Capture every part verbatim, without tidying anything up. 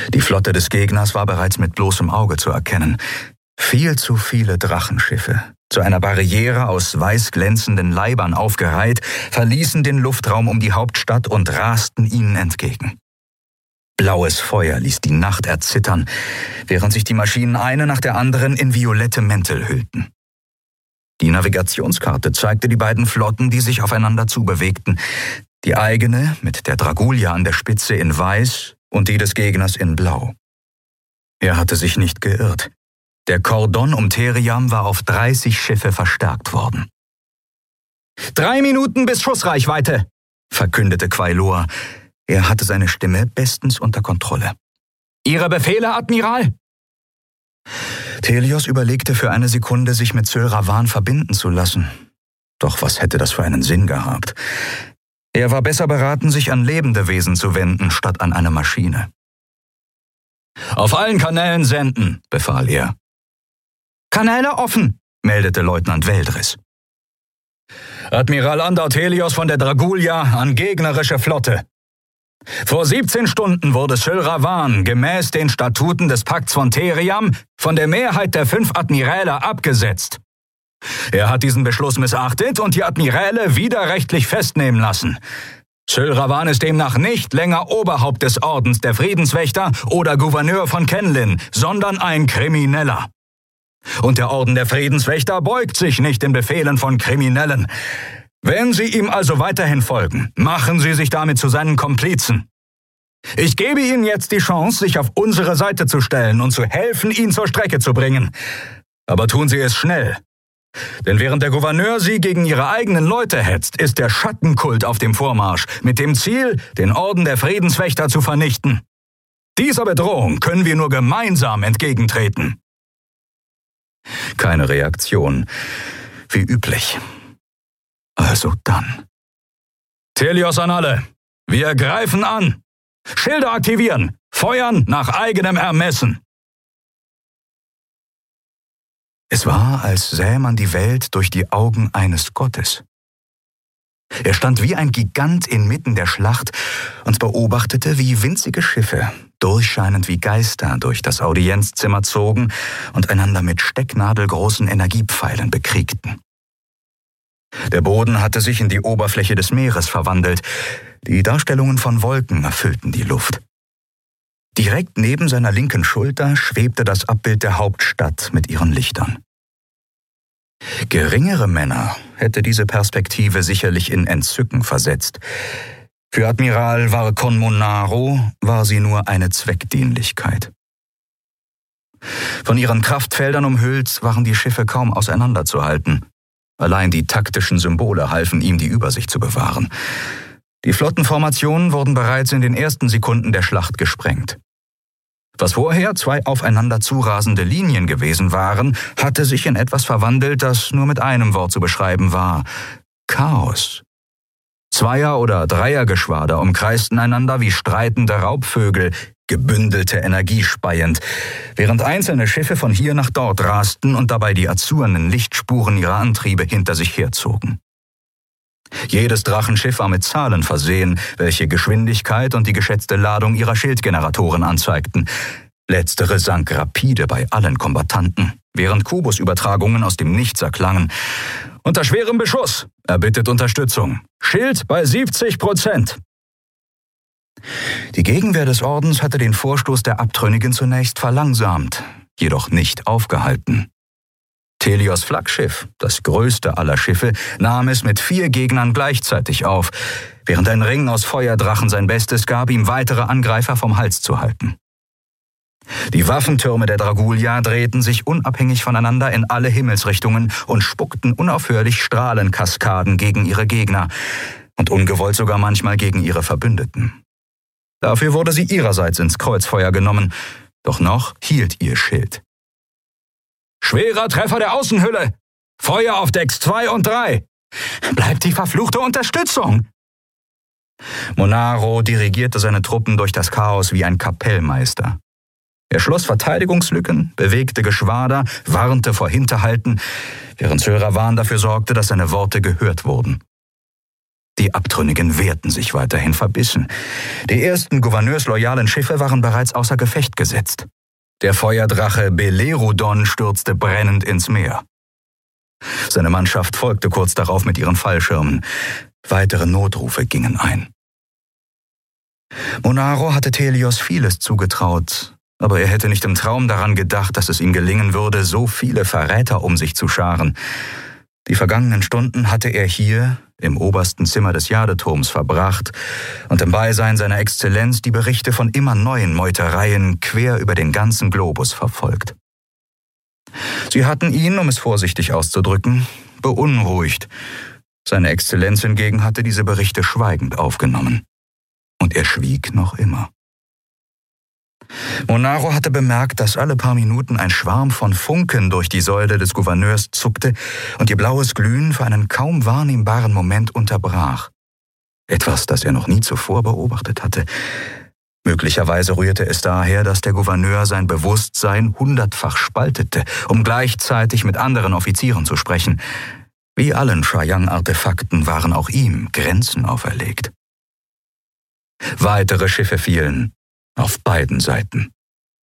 Die Flotte des Gegners war bereits mit bloßem Auge zu erkennen. Viel zu viele Drachenschiffe, zu einer Barriere aus weiß glänzenden Leibern aufgereiht, verließen den Luftraum um die Hauptstadt und rasten ihnen entgegen. Blaues Feuer ließ die Nacht erzittern, während sich die Maschinen eine nach der anderen in violette Mäntel hüllten. Die Navigationskarte zeigte die beiden Flotten, die sich aufeinander zubewegten. Die eigene, mit der Dragulia an der Spitze in weiß und die des Gegners in blau. Er hatte sich nicht geirrt. Der Kordon um Theriam war auf dreißig Schiffe verstärkt worden. »Drei Minuten bis Schussreichweite«, verkündete Quailor. Er hatte seine Stimme bestens unter Kontrolle. »Ihre Befehle, Admiral?« Thelios überlegte für eine Sekunde, sich mit Syl Ravan verbinden zu lassen. Doch was hätte das für einen Sinn gehabt? Er war besser beraten, sich an lebende Wesen zu wenden, statt an eine Maschine. »Auf allen Kanälen senden«, befahl er. »Kanäle offen«, meldete Leutnant Veldris. »Admiral Andor Thelios von der Dragulia an gegnerische Flotte. Vor siebzehn Stunden wurde Syl Ravan gemäß den Statuten des Pakts von Theriam von der Mehrheit der fünf Admiräle abgesetzt. Er hat diesen Beschluss missachtet und die Admiräle widerrechtlich festnehmen lassen. Syl Ravan ist demnach nicht länger Oberhaupt des Ordens der Friedenswächter oder Gouverneur von Kenlin, sondern ein Krimineller. Und der Orden der Friedenswächter beugt sich nicht den Befehlen von Kriminellen. Wenn Sie ihm also weiterhin folgen, machen Sie sich damit zu seinen Komplizen. Ich gebe Ihnen jetzt die Chance, sich auf unsere Seite zu stellen und zu helfen, ihn zur Strecke zu bringen. Aber tun Sie es schnell. Denn während der Gouverneur Sie gegen Ihre eigenen Leute hetzt, ist der Schattenkult auf dem Vormarsch, mit dem Ziel, den Orden der Friedenswächter zu vernichten. Dieser Bedrohung können wir nur gemeinsam entgegentreten.« Keine Reaktion, wie üblich. Also dann. »Thelios an alle! Wir greifen an! Schilde aktivieren! Feuern nach eigenem Ermessen!« Es war, als sähe man die Welt durch die Augen eines Gottes. Er stand wie ein Gigant inmitten der Schlacht und beobachtete, wie winzige Schiffe, durchscheinend wie Geister, durch das Audienzzimmer zogen und einander mit stecknadelgroßen Energiepfeilen bekriegten. Der Boden hatte sich in die Oberfläche des Meeres verwandelt. Die Darstellungen von Wolken erfüllten die Luft. Direkt neben seiner linken Schulter schwebte das Abbild der Hauptstadt mit ihren Lichtern. Geringere Männer hätte diese Perspektive sicherlich in Entzücken versetzt. Für Admiral Varkon Monaro war sie nur eine Zweckdienlichkeit. Von ihren Kraftfeldern umhüllt waren die Schiffe kaum auseinanderzuhalten. Allein die taktischen Symbole halfen ihm, die Übersicht zu bewahren. Die Flottenformationen wurden bereits in den ersten Sekunden der Schlacht gesprengt. Was vorher zwei aufeinander zurasende Linien gewesen waren, hatte sich in etwas verwandelt, das nur mit einem Wort zu beschreiben war: Chaos. Zweier- oder Dreiergeschwader umkreisten einander wie streitende Raubvögel, gebündelte Energie speiend, während einzelne Schiffe von hier nach dort rasten und dabei die azurnen Lichtspuren ihrer Antriebe hinter sich herzogen. Jedes Drachenschiff war mit Zahlen versehen, welche Geschwindigkeit und die geschätzte Ladung ihrer Schildgeneratoren anzeigten. Letztere sank rapide bei allen Kombattanten, während Kubusübertragungen aus dem Nichts erklangen. »Unter schwerem Beschuss! Er bittet Unterstützung! Schild bei siebzig Prozent!« Die Gegenwehr des Ordens hatte den Vorstoß der Abtrünnigen zunächst verlangsamt, jedoch nicht aufgehalten. Thelios Flaggschiff, das größte aller Schiffe, nahm es mit vier Gegnern gleichzeitig auf, während ein Ring aus Feuerdrachen sein Bestes gab, ihm weitere Angreifer vom Hals zu halten. Die Waffentürme der Dragulia drehten sich unabhängig voneinander in alle Himmelsrichtungen und spuckten unaufhörlich Strahlenkaskaden gegen ihre Gegner und ungewollt sogar manchmal gegen ihre Verbündeten. Dafür wurde sie ihrerseits ins Kreuzfeuer genommen, doch noch hielt ihr Schild. »Schwerer Treffer der Außenhülle! Feuer auf Decks zwei und drei! Bleibt die verfluchte Unterstützung!« Monaro dirigierte seine Truppen durch das Chaos wie ein Kapellmeister. Er schloss Verteidigungslücken, bewegte Geschwader, warnte vor Hinterhalten, während Syl Ravan dafür sorgte, dass seine Worte gehört wurden. Die Abtrünnigen wehrten sich weiterhin verbissen. Die ersten gouverneursloyalen Schiffe waren bereits außer Gefecht gesetzt. Der Feuerdrache Belerodon stürzte brennend ins Meer. Seine Mannschaft folgte kurz darauf mit ihren Fallschirmen. Weitere Notrufe gingen ein. Monaro hatte Thelios vieles zugetraut, aber er hätte nicht im Traum daran gedacht, dass es ihm gelingen würde, so viele Verräter um sich zu scharen. Die vergangenen Stunden hatte er hier, im obersten Zimmer des Jadeturms, verbracht und im Beisein seiner Exzellenz die Berichte von immer neuen Meutereien quer über den ganzen Globus verfolgt. Sie hatten ihn, um es vorsichtig auszudrücken, beunruhigt. Seine Exzellenz hingegen hatte diese Berichte schweigend aufgenommen. Und er schwieg noch immer. Monaro hatte bemerkt, dass alle paar Minuten ein Schwarm von Funken durch die Säule des Gouverneurs zuckte und ihr blaues Glühen für einen kaum wahrnehmbaren Moment unterbrach. Etwas, das er noch nie zuvor beobachtet hatte. Möglicherweise rührte es daher, dass der Gouverneur sein Bewusstsein hundertfach spaltete, um gleichzeitig mit anderen Offizieren zu sprechen. Wie allen Shayang-Artefakten waren auch ihm Grenzen auferlegt. Weitere Schiffe fielen, auf beiden Seiten.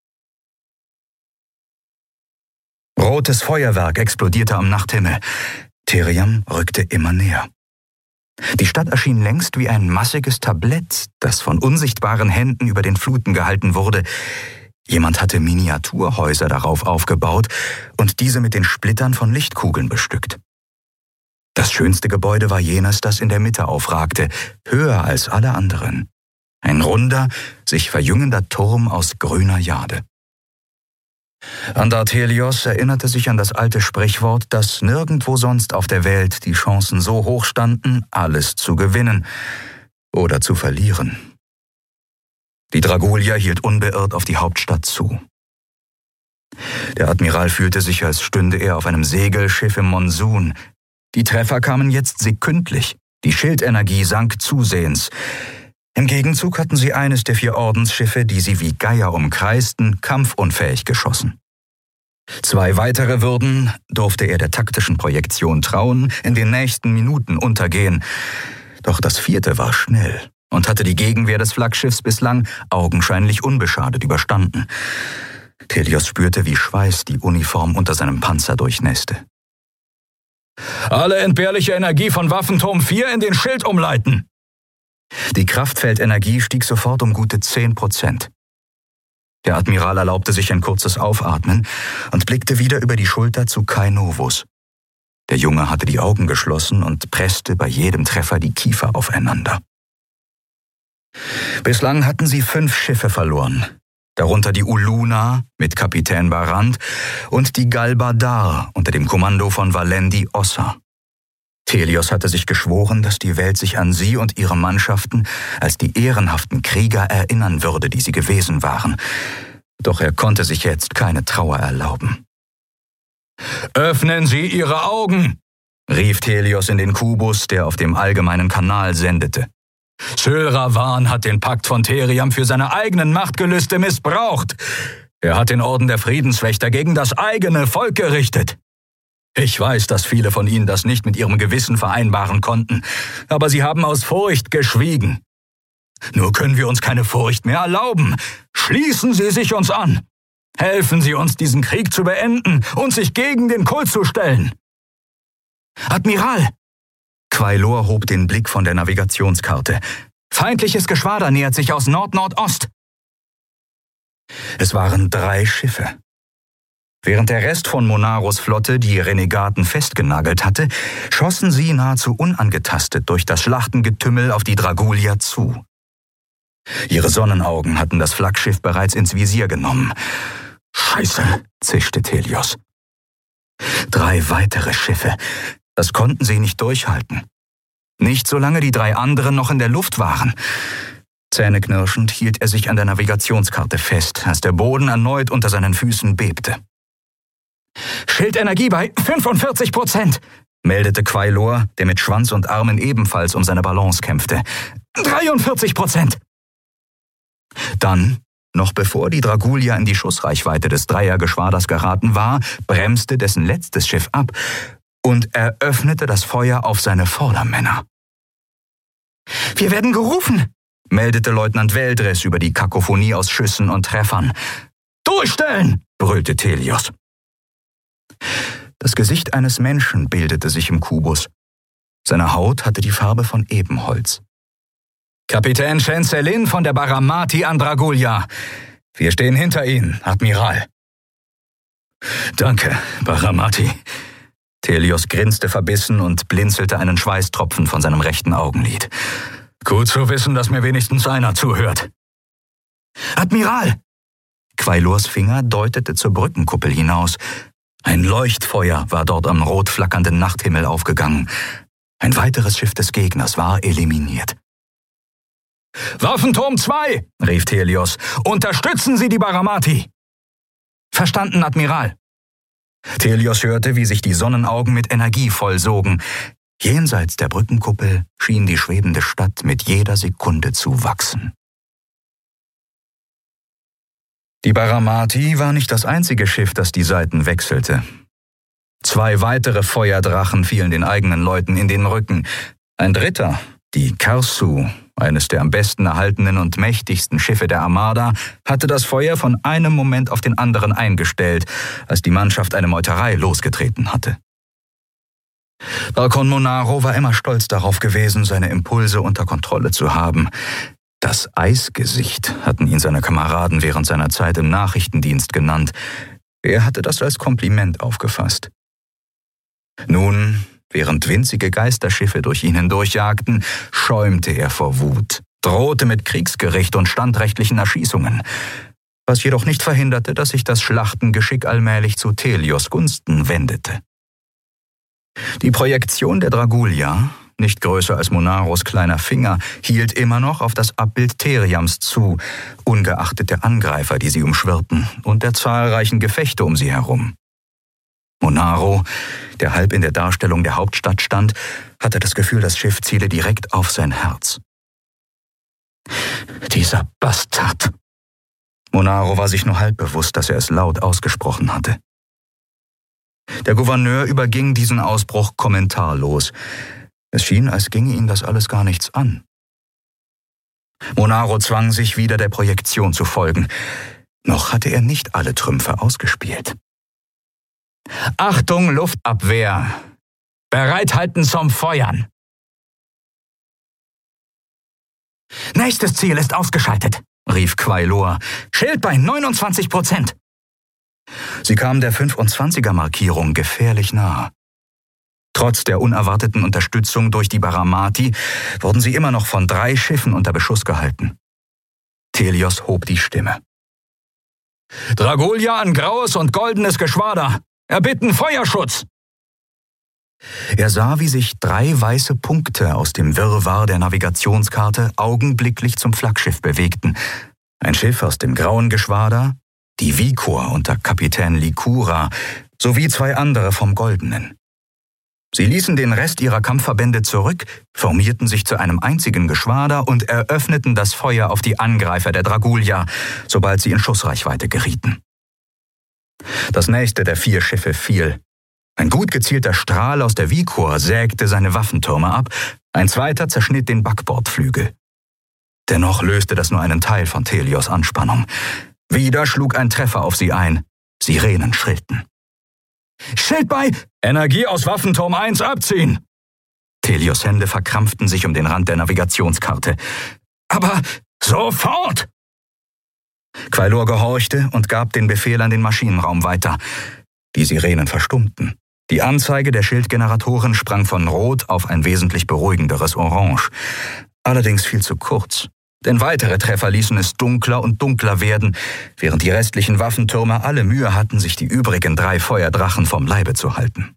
Rotes Feuerwerk explodierte am Nachthimmel. Theriam rückte immer näher. Die Stadt erschien längst wie ein massiges Tablett, das von unsichtbaren Händen über den Fluten gehalten wurde. Jemand hatte Miniaturhäuser darauf aufgebaut und diese mit den Splittern von Lichtkugeln bestückt. Das schönste Gebäude war jenes, das in der Mitte aufragte, höher als alle anderen. Ein runder, sich verjüngender Turm aus grüner Jade. Andartelios erinnerte sich an das alte Sprichwort, dass nirgendwo sonst auf der Welt die Chancen so hoch standen, alles zu gewinnen oder zu verlieren. Die Dragulia hielt unbeirrt auf die Hauptstadt zu. Der Admiral fühlte sich, als stünde er auf einem Segelschiff im Monsun. Die Treffer kamen jetzt sekündlich, die Schildenergie sank zusehends. Im Gegenzug hatten sie eines der vier Ordensschiffe, die sie wie Geier umkreisten, kampfunfähig geschossen. Zwei weitere würden, durfte er der taktischen Projektion trauen, in den nächsten Minuten untergehen. Doch das vierte war schnell und hatte die Gegenwehr des Flaggschiffs bislang augenscheinlich unbeschadet überstanden. Thelios spürte, wie Schweiß die Uniform unter seinem Panzer durchnässte. »Alle entbehrliche Energie von Waffenturm vier in den Schild umleiten!« Die Kraftfeldenergie stieg sofort um gute zehn Prozent. Der Admiral erlaubte sich ein kurzes Aufatmen und blickte wieder über die Schulter zu Kai Novus. Der Junge hatte die Augen geschlossen und presste bei jedem Treffer die Kiefer aufeinander. Bislang hatten sie fünf Schiffe verloren, darunter die Uluna mit Kapitän Barant und die Galbadar unter dem Kommando von Valendi Ossa. Thelios hatte sich geschworen, dass die Welt sich an sie und ihre Mannschaften als die ehrenhaften Krieger erinnern würde, die sie gewesen waren. Doch er konnte sich jetzt keine Trauer erlauben. »Öffnen Sie Ihre Augen«, rief Thelios in den Kubus, der auf dem allgemeinen Kanal sendete. »Syl Ravan hat den Pakt von Theriam für seine eigenen Machtgelüste missbraucht. Er hat den Orden der Friedenswächter gegen das eigene Volk gerichtet. Ich weiß, dass viele von Ihnen das nicht mit ihrem Gewissen vereinbaren konnten, aber sie haben aus Furcht geschwiegen. Nur können wir uns keine Furcht mehr erlauben. Schließen Sie sich uns an. Helfen Sie uns, diesen Krieg zu beenden und sich gegen den Kult zu stellen.« »Admiral!« Quailor hob den Blick von der Navigationskarte. »Feindliches Geschwader nähert sich aus Nord-Nordost.« Es waren drei Schiffe. Während der Rest von Monaros Flotte die Renegaten festgenagelt hatte, schossen sie nahezu unangetastet durch das Schlachtengetümmel auf die Dragulia zu. Ihre Sonnenaugen hatten das Flaggschiff bereits ins Visier genommen. »Scheiße«, zischte Thelios. Drei weitere Schiffe. Das konnten sie nicht durchhalten. Nicht solange die drei anderen noch in der Luft waren. Zähneknirschend hielt er sich an der Navigationskarte fest, als der Boden erneut unter seinen Füßen bebte. »Schildenergie bei fünfundvierzig Prozent«, meldete Quailor, der mit Schwanz und Armen ebenfalls um seine Balance kämpfte. »dreiundvierzig Prozent«. Dann, noch bevor die Dragulia in die Schussreichweite des Dreiergeschwaders geraten war, bremste dessen letztes Schiff ab und eröffnete das Feuer auf seine Vordermänner. Wir werden gerufen, meldete Leutnant Veldres über die Kakophonie aus Schüssen und Treffern. Durchstellen, brüllte Thelios. Das Gesicht eines Menschen bildete sich im Kubus. Seine Haut hatte die Farbe von Ebenholz. Kapitän Chancelin von der Baramati an Dragulja. Wir stehen hinter Ihnen, Admiral. Danke, Baramati. Thelios grinste verbissen und blinzelte einen Schweißtropfen von seinem rechten Augenlid. Gut zu wissen, dass mir wenigstens einer zuhört. Admiral! Quailors Finger deutete zur Brückenkuppel hinaus. Ein Leuchtfeuer war dort am rot flackernden Nachthimmel aufgegangen. Ein weiteres Schiff des Gegners war eliminiert. »Waffenturm zwei«, rief Thelios. »Unterstützen Sie die Baramati!« »Verstanden, Admiral.« Thelios hörte, wie sich die Sonnenaugen mit Energie vollsogen. Jenseits der Brückenkuppel schien die schwebende Stadt mit jeder Sekunde zu wachsen. Die Baramati war nicht das einzige Schiff, das die Seiten wechselte. Zwei weitere Feuerdrachen fielen den eigenen Leuten in den Rücken. Ein dritter, die Karsu, eines der am besten erhaltenen und mächtigsten Schiffe der Armada, hatte das Feuer von einem Moment auf den anderen eingestellt, als die Mannschaft eine Meuterei losgetreten hatte. Balcon Monaro war immer stolz darauf gewesen, seine Impulse unter Kontrolle zu haben. Das Eisgesicht hatten ihn seine Kameraden während seiner Zeit im Nachrichtendienst genannt. Er hatte das als Kompliment aufgefasst. Nun, während winzige Geisterschiffe durch ihn hindurchjagten, schäumte er vor Wut, drohte mit Kriegsgericht und standrechtlichen Erschießungen, was jedoch nicht verhinderte, dass sich das Schlachtengeschick allmählich zu Thelios Gunsten wendete. Die Projektion der Dragulja, nicht größer als Monaros kleiner Finger, hielt immer noch auf das Abbild Theriams zu, ungeachtet der Angreifer, die sie umschwirrten, und der zahlreichen Gefechte um sie herum. Monaro, der halb in der Darstellung der Hauptstadt stand, hatte das Gefühl, das Schiff ziele direkt auf sein Herz. Dieser Bastard! Monaro war sich nur halb bewusst, dass er es laut ausgesprochen hatte. Der Gouverneur überging diesen Ausbruch kommentarlos. Es schien, als ginge ihn das alles gar nichts an. Monaro zwang sich wieder der Projektion zu folgen. Noch hatte er nicht alle Trümpfe ausgespielt. Achtung, Luftabwehr! Bereithalten zum Feuern! Nächstes Ziel ist ausgeschaltet, rief Quailor. Schild bei neunundzwanzig Prozent. Sie kamen der fünfundzwanziger-Markierung gefährlich nahe. Trotz der unerwarteten Unterstützung durch die Baramati wurden sie immer noch von drei Schiffen unter Beschuss gehalten. Thelios hob die Stimme. Dragulja an graues und goldenes Geschwader! Erbitten Feuerschutz! Er sah, wie sich drei weiße Punkte aus dem Wirrwarr der Navigationskarte augenblicklich zum Flaggschiff bewegten. Ein Schiff aus dem grauen Geschwader, die Vicor unter Kapitän Likura, sowie zwei andere vom Goldenen. Sie ließen den Rest ihrer Kampfverbände zurück, formierten sich zu einem einzigen Geschwader und eröffneten das Feuer auf die Angreifer der Dragulja, sobald sie in Schussreichweite gerieten. Das nächste der vier Schiffe fiel. Ein gut gezielter Strahl aus der Vicor sägte seine Waffentürme ab, ein zweiter zerschnitt den Backbordflügel. Dennoch löste das nur einen Teil von Thelios Anspannung. Wieder schlug ein Treffer auf sie ein. Sirenen schrillten. »Schild bei! Energie aus Waffenturm eins abziehen!« Thelios Hände verkrampften sich um den Rand der Navigationskarte. »Aber sofort!« Quailor gehorchte und gab den Befehl an den Maschinenraum weiter. Die Sirenen verstummten. Die Anzeige der Schildgeneratoren sprang von Rot auf ein wesentlich beruhigenderes Orange. Allerdings viel zu kurz. Denn weitere Treffer ließen es dunkler und dunkler werden, während die restlichen Waffentürme alle Mühe hatten, sich die übrigen drei Feuerdrachen vom Leibe zu halten.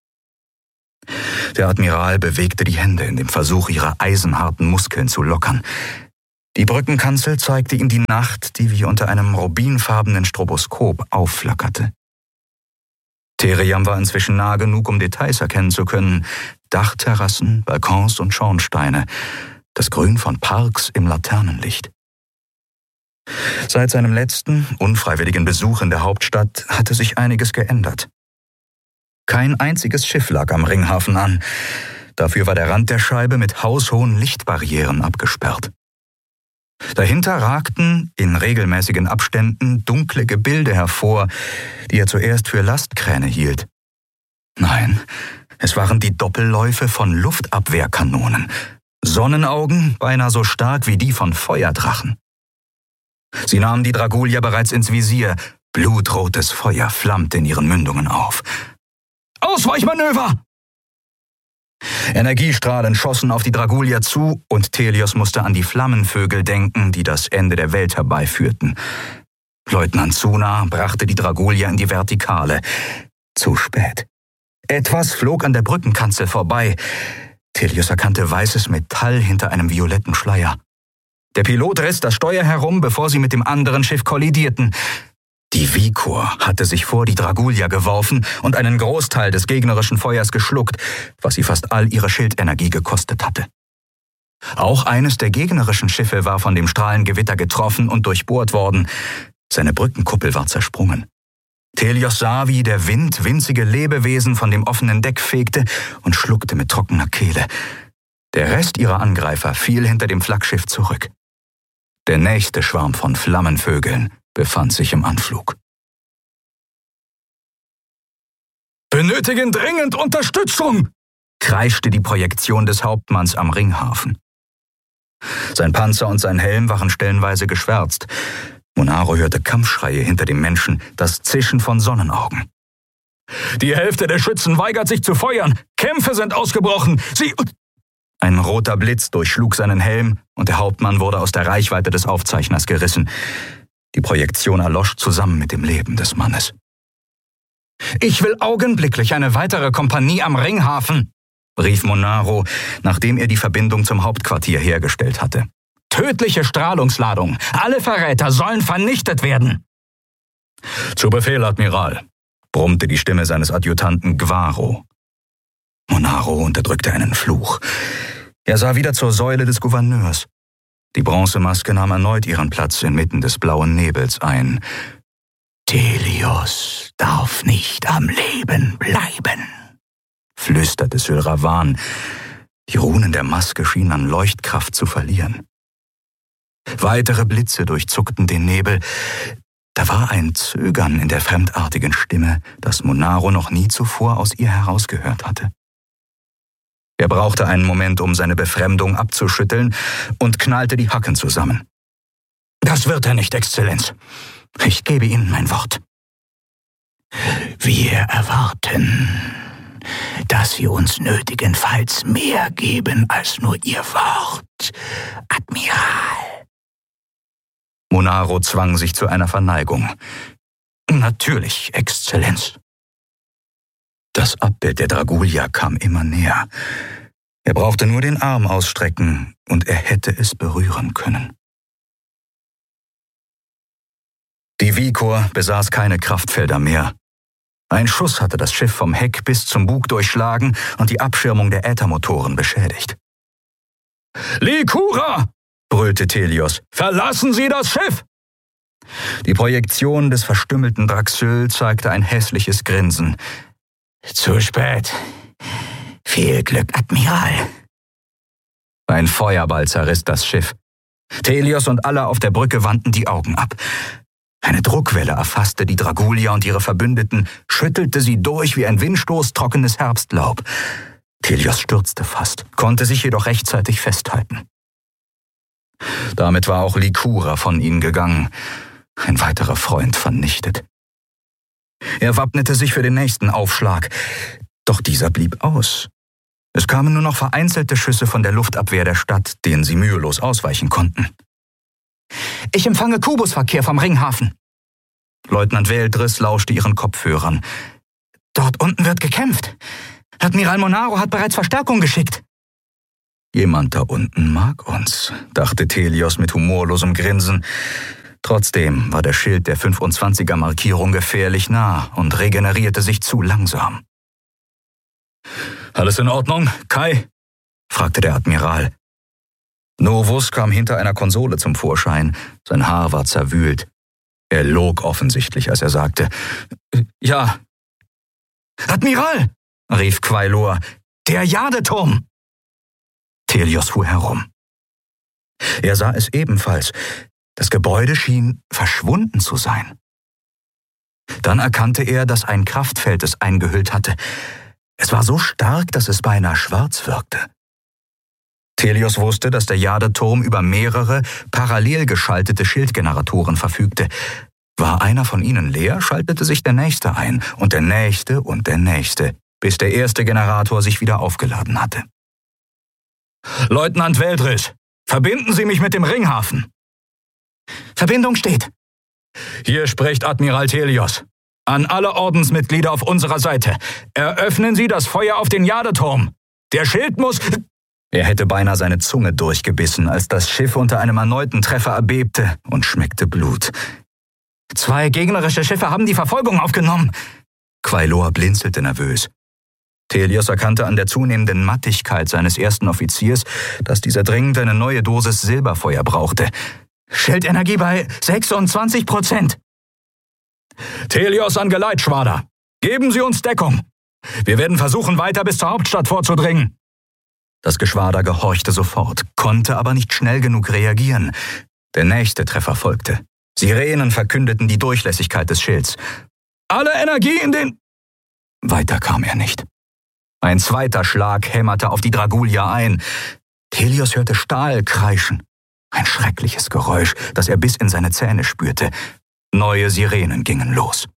Der Admiral bewegte die Hände in dem Versuch, ihre eisenharten Muskeln zu lockern. Die Brückenkanzel zeigte ihm die Nacht, die wie unter einem rubinfarbenen Stroboskop aufflackerte. Theriam war inzwischen nah genug, um Details erkennen zu können. Dachterrassen, Balkons und Schornsteine. Das Grün von Parks im Laternenlicht. Seit seinem letzten, unfreiwilligen Besuch in der Hauptstadt hatte sich einiges geändert. Kein einziges Schiff lag am Ringhafen an. Dafür war der Rand der Scheibe mit haushohen Lichtbarrieren abgesperrt. Dahinter ragten in regelmäßigen Abständen dunkle Gebilde hervor, die er zuerst für Lastkräne hielt. Nein, es waren die Doppelläufe von Luftabwehrkanonen, Sonnenaugen beinahe so stark wie die von Feuerdrachen. Sie nahmen die Dragulia bereits ins Visier, blutrotes Feuer flammte in ihren Mündungen auf. Ausweichmanöver! Energiestrahlen schossen auf die Dragulia zu und Thelios musste an die Flammenvögel denken, die das Ende der Welt herbeiführten. Leutnant Tsuna brachte die Dragulia in die Vertikale. Zu spät. Etwas flog an der Brückenkanzel vorbei. Thelios erkannte weißes Metall hinter einem violetten Schleier. Der Pilot riss das Steuer herum, bevor sie mit dem anderen Schiff kollidierten. Die Vikor hatte sich vor die Dragulia geworfen und einen Großteil des gegnerischen Feuers geschluckt, was sie fast all ihre Schildenergie gekostet hatte. Auch eines der gegnerischen Schiffe war von dem Strahlengewitter getroffen und durchbohrt worden. Seine Brückenkuppel war zersprungen. Thelios sah, wie der Wind winzige Lebewesen von dem offenen Deck fegte und schluckte mit trockener Kehle. Der Rest ihrer Angreifer fiel hinter dem Flaggschiff zurück. Der nächste Schwarm von Flammenvögeln befand sich im Anflug. »Benötigen dringend Unterstützung«, kreischte die Projektion des Hauptmanns am Ringhafen. Sein Panzer und sein Helm waren stellenweise geschwärzt. Munaro hörte Kampfschreie hinter dem Menschen, das Zischen von Sonnenaugen. »Die Hälfte der Schützen weigert sich zu feuern. Kämpfe sind ausgebrochen. Sie...« Ein roter Blitz durchschlug seinen Helm und der Hauptmann wurde aus der Reichweite des Aufzeichners gerissen. Die Projektion erlosch zusammen mit dem Leben des Mannes. »Ich will augenblicklich eine weitere Kompanie am Ringhafen«, rief Munaro, nachdem er die Verbindung zum Hauptquartier hergestellt hatte. »Tödliche Strahlungsladung. Alle Verräter sollen vernichtet werden.« »Zu Befehl, Admiral«, brummte die Stimme seines Adjutanten Gvaro. Munaro unterdrückte einen Fluch. Er sah wieder zur Säule des Gouverneurs. Die Bronzemaske nahm erneut ihren Platz inmitten des blauen Nebels ein. »Thelios darf nicht am Leben bleiben«, flüsterte Sylravan. Die Runen der Maske schienen an Leuchtkraft zu verlieren. Weitere Blitze durchzuckten den Nebel. Da war ein Zögern in der fremdartigen Stimme, das Munaro noch nie zuvor aus ihr herausgehört hatte. Er brauchte einen Moment, um seine Befremdung abzuschütteln und knallte die Hacken zusammen. »Das wird er nicht, Exzellenz. Ich gebe Ihnen mein Wort.« »Wir erwarten, dass Sie uns nötigenfalls mehr geben als nur Ihr Wort, Admiral.« Munaro zwang sich zu einer Verneigung. »Natürlich, Exzellenz.« Das Abbild der Dragulia kam immer näher. Er brauchte nur den Arm ausstrecken und er hätte es berühren können. Die Vikor besaß keine Kraftfelder mehr. Ein Schuss hatte das Schiff vom Heck bis zum Bug durchschlagen und die Abschirmung der Äthermotoren beschädigt. »Likura«, brüllte Thelios, »verlassen Sie das Schiff!« Die Projektion des verstümmelten Draxyl zeigte ein hässliches Grinsen. »Zu spät. Viel Glück, Admiral.« Ein Feuerball zerriss das Schiff. Thelios und alle auf der Brücke wandten die Augen ab. Eine Druckwelle erfasste die Dragulia und ihre Verbündeten, schüttelte sie durch wie ein Windstoß trockenes Herbstlaub. Thelios stürzte fast, konnte sich jedoch rechtzeitig festhalten. Damit war auch Likura von ihnen gegangen, ein weiterer Freund vernichtet. Er wappnete sich für den nächsten Aufschlag, doch dieser blieb aus. Es kamen nur noch vereinzelte Schüsse von der Luftabwehr der Stadt, denen sie mühelos ausweichen konnten. »Ich empfange Kubusverkehr vom Ringhafen.« Leutnant Veldris lauschte ihren Kopfhörern. »Dort unten wird gekämpft. Admiral Munaro hat bereits Verstärkung geschickt.« »Jemand da unten mag uns«, dachte Thelios mit humorlosem Grinsen. Trotzdem war der Schild der fünfundzwanziger Markierung gefährlich nah und regenerierte sich zu langsam. »Alles in Ordnung, Kai?« fragte der Admiral. Novus kam hinter einer Konsole zum Vorschein. Sein Haar war zerwühlt. Er log offensichtlich, als er sagte, »Ja.« »Admiral«, rief Quailor, Der Jadeturm! Thelios fuhr herum. Er sah es ebenfalls. Das Gebäude schien verschwunden zu sein. Dann erkannte er, dass ein Kraftfeld es eingehüllt hatte. Es war so stark, dass es beinahe schwarz wirkte. Thelios wusste, dass der Jadeturm über mehrere parallel geschaltete Schildgeneratoren verfügte. War einer von ihnen leer, schaltete sich der nächste ein und der nächste und der nächste, bis der erste Generator sich wieder aufgeladen hatte. »Leutnant Veldris, verbinden Sie mich mit dem Ringhafen!« »Verbindung steht!« »Hier spricht Admiral Thelios. An alle Ordensmitglieder auf unserer Seite. Eröffnen Sie das Feuer auf den Jadeturm. Der Schild muss...« Er hätte beinahe seine Zunge durchgebissen, als das Schiff unter einem erneuten Treffer erbebte und schmeckte Blut. »Zwei gegnerische Schiffe haben die Verfolgung aufgenommen!« Quailor blinzelte nervös. Thelios erkannte an der zunehmenden Mattigkeit seines ersten Offiziers, dass dieser dringend eine neue Dosis Silberfeuer brauchte. »Schildenergie bei sechsundzwanzig Prozent!« »Thelios an Geleitschwader! Geben Sie uns Deckung! Wir werden versuchen, weiter bis zur Hauptstadt vorzudringen!« Das Geschwader gehorchte sofort, konnte aber nicht schnell genug reagieren. Der nächste Treffer folgte. Sirenen verkündeten die Durchlässigkeit des Schilds. »Alle Energie in den...« Weiter kam er nicht. Ein zweiter Schlag hämmerte auf die Dragulia ein. Thelios hörte Stahl kreischen. Ein schreckliches Geräusch, das er bis in seine Zähne spürte. Neue Sirenen gingen los.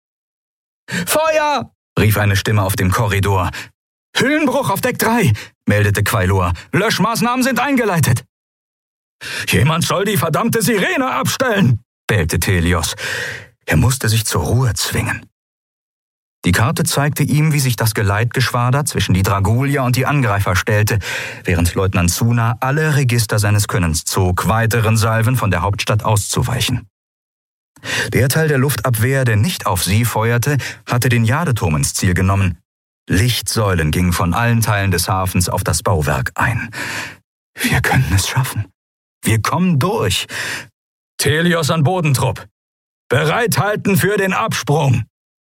»Feuer!« rief eine Stimme auf dem Korridor. »Höhenbruch auf Deck drei«, meldete Quailor. »Löschmaßnahmen sind eingeleitet.« »Jemand soll die verdammte Sirene abstellen«, bellte Thelios. Er musste sich zur Ruhe zwingen. Die Karte zeigte ihm, wie sich das Geleitgeschwader zwischen die Dragulia und die Angreifer stellte, während Leutnant Zuna alle Register seines Könnens zog, weiteren Salven von der Hauptstadt auszuweichen. Der Teil der Luftabwehr, der nicht auf sie feuerte, hatte den Jadeturm ins Ziel genommen. Lichtsäulen gingen von allen Teilen des Hafens auf das Bauwerk ein. »Wir können es schaffen. Wir kommen durch.« »Thelios an Bodentrupp. Bereithalten für den Absprung!«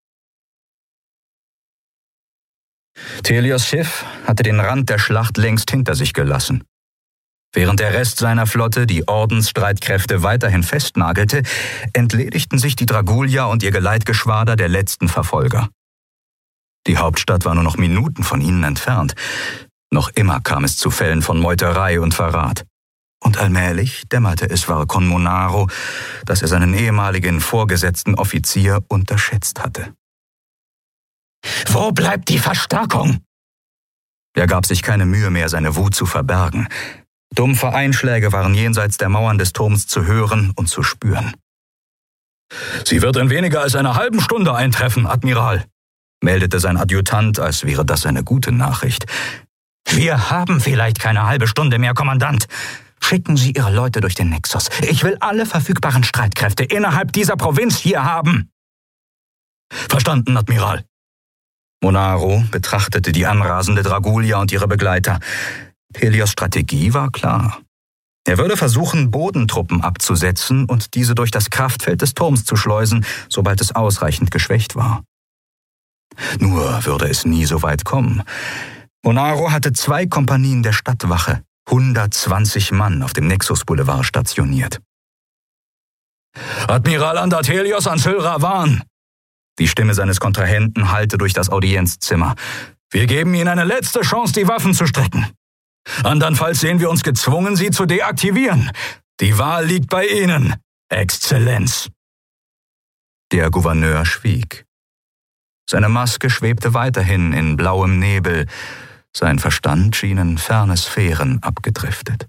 Thelios Schiff hatte den Rand der Schlacht längst hinter sich gelassen. Während der Rest seiner Flotte die Ordensstreitkräfte weiterhin festnagelte, entledigten sich die Dragulia und ihr Geleitgeschwader der letzten Verfolger. Die Hauptstadt war nur noch Minuten von ihnen entfernt. Noch immer kam es zu Fällen von Meuterei und Verrat. Und allmählich dämmerte es Varkon Monaro, dass er seinen ehemaligen vorgesetzten Offizier unterschätzt hatte. »Wo bleibt die Verstärkung?« Er gab sich keine Mühe mehr, seine Wut zu verbergen. Dumpfe Einschläge waren jenseits der Mauern des Turms zu hören und zu spüren. »Sie wird in weniger als einer halben Stunde eintreffen, Admiral«, meldete sein Adjutant, als wäre das eine gute Nachricht. »Wir haben vielleicht keine halbe Stunde mehr, Kommandant. Schicken Sie Ihre Leute durch den Nexus. Ich will alle verfügbaren Streitkräfte innerhalb dieser Provinz hier haben.« »Verstanden, Admiral.« Monaro betrachtete die anrasende Dragulia und ihre Begleiter. Thelios' Strategie war klar. Er würde versuchen, Bodentruppen abzusetzen und diese durch das Kraftfeld des Turms zu schleusen, sobald es ausreichend geschwächt war. Nur würde es nie so weit kommen. Monaro hatte zwei Kompanien der Stadtwache, hundertzwanzig Mann auf dem Nexus Boulevard stationiert. »Admiral Andar Thelios an Syl Ravan!« Die Stimme seines Kontrahenten hallte durch das Audienzzimmer. »Wir geben Ihnen eine letzte Chance, die Waffen zu strecken. Andernfalls sehen wir uns gezwungen, sie zu deaktivieren. Die Wahl liegt bei Ihnen, Exzellenz.« Der Gouverneur schwieg. Seine Maske schwebte weiterhin in blauem Nebel. Sein Verstand schien in ferne Sphären abgedriftet.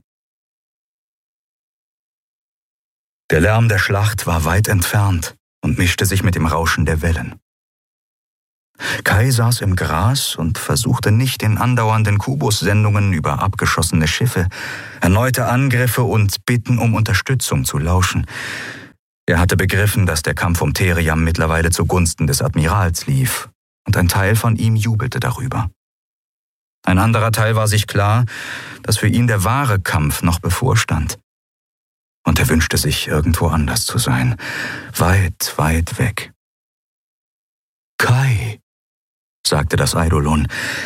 Der Lärm der Schlacht war weit entfernt und mischte sich mit dem Rauschen der Wellen. Kai saß im Gras und versuchte nicht den andauernden Kubus-Sendungen über abgeschossene Schiffe, erneute Angriffe und Bitten um Unterstützung zu lauschen. Er hatte begriffen, dass der Kampf um Theriam mittlerweile zugunsten des Admirals lief, und ein Teil von ihm jubelte darüber. Ein anderer Teil war sich klar, dass für ihn der wahre Kampf noch bevorstand. Und er wünschte sich, irgendwo anders zu sein, weit, weit weg. »Kai«, sagte das Eidolon,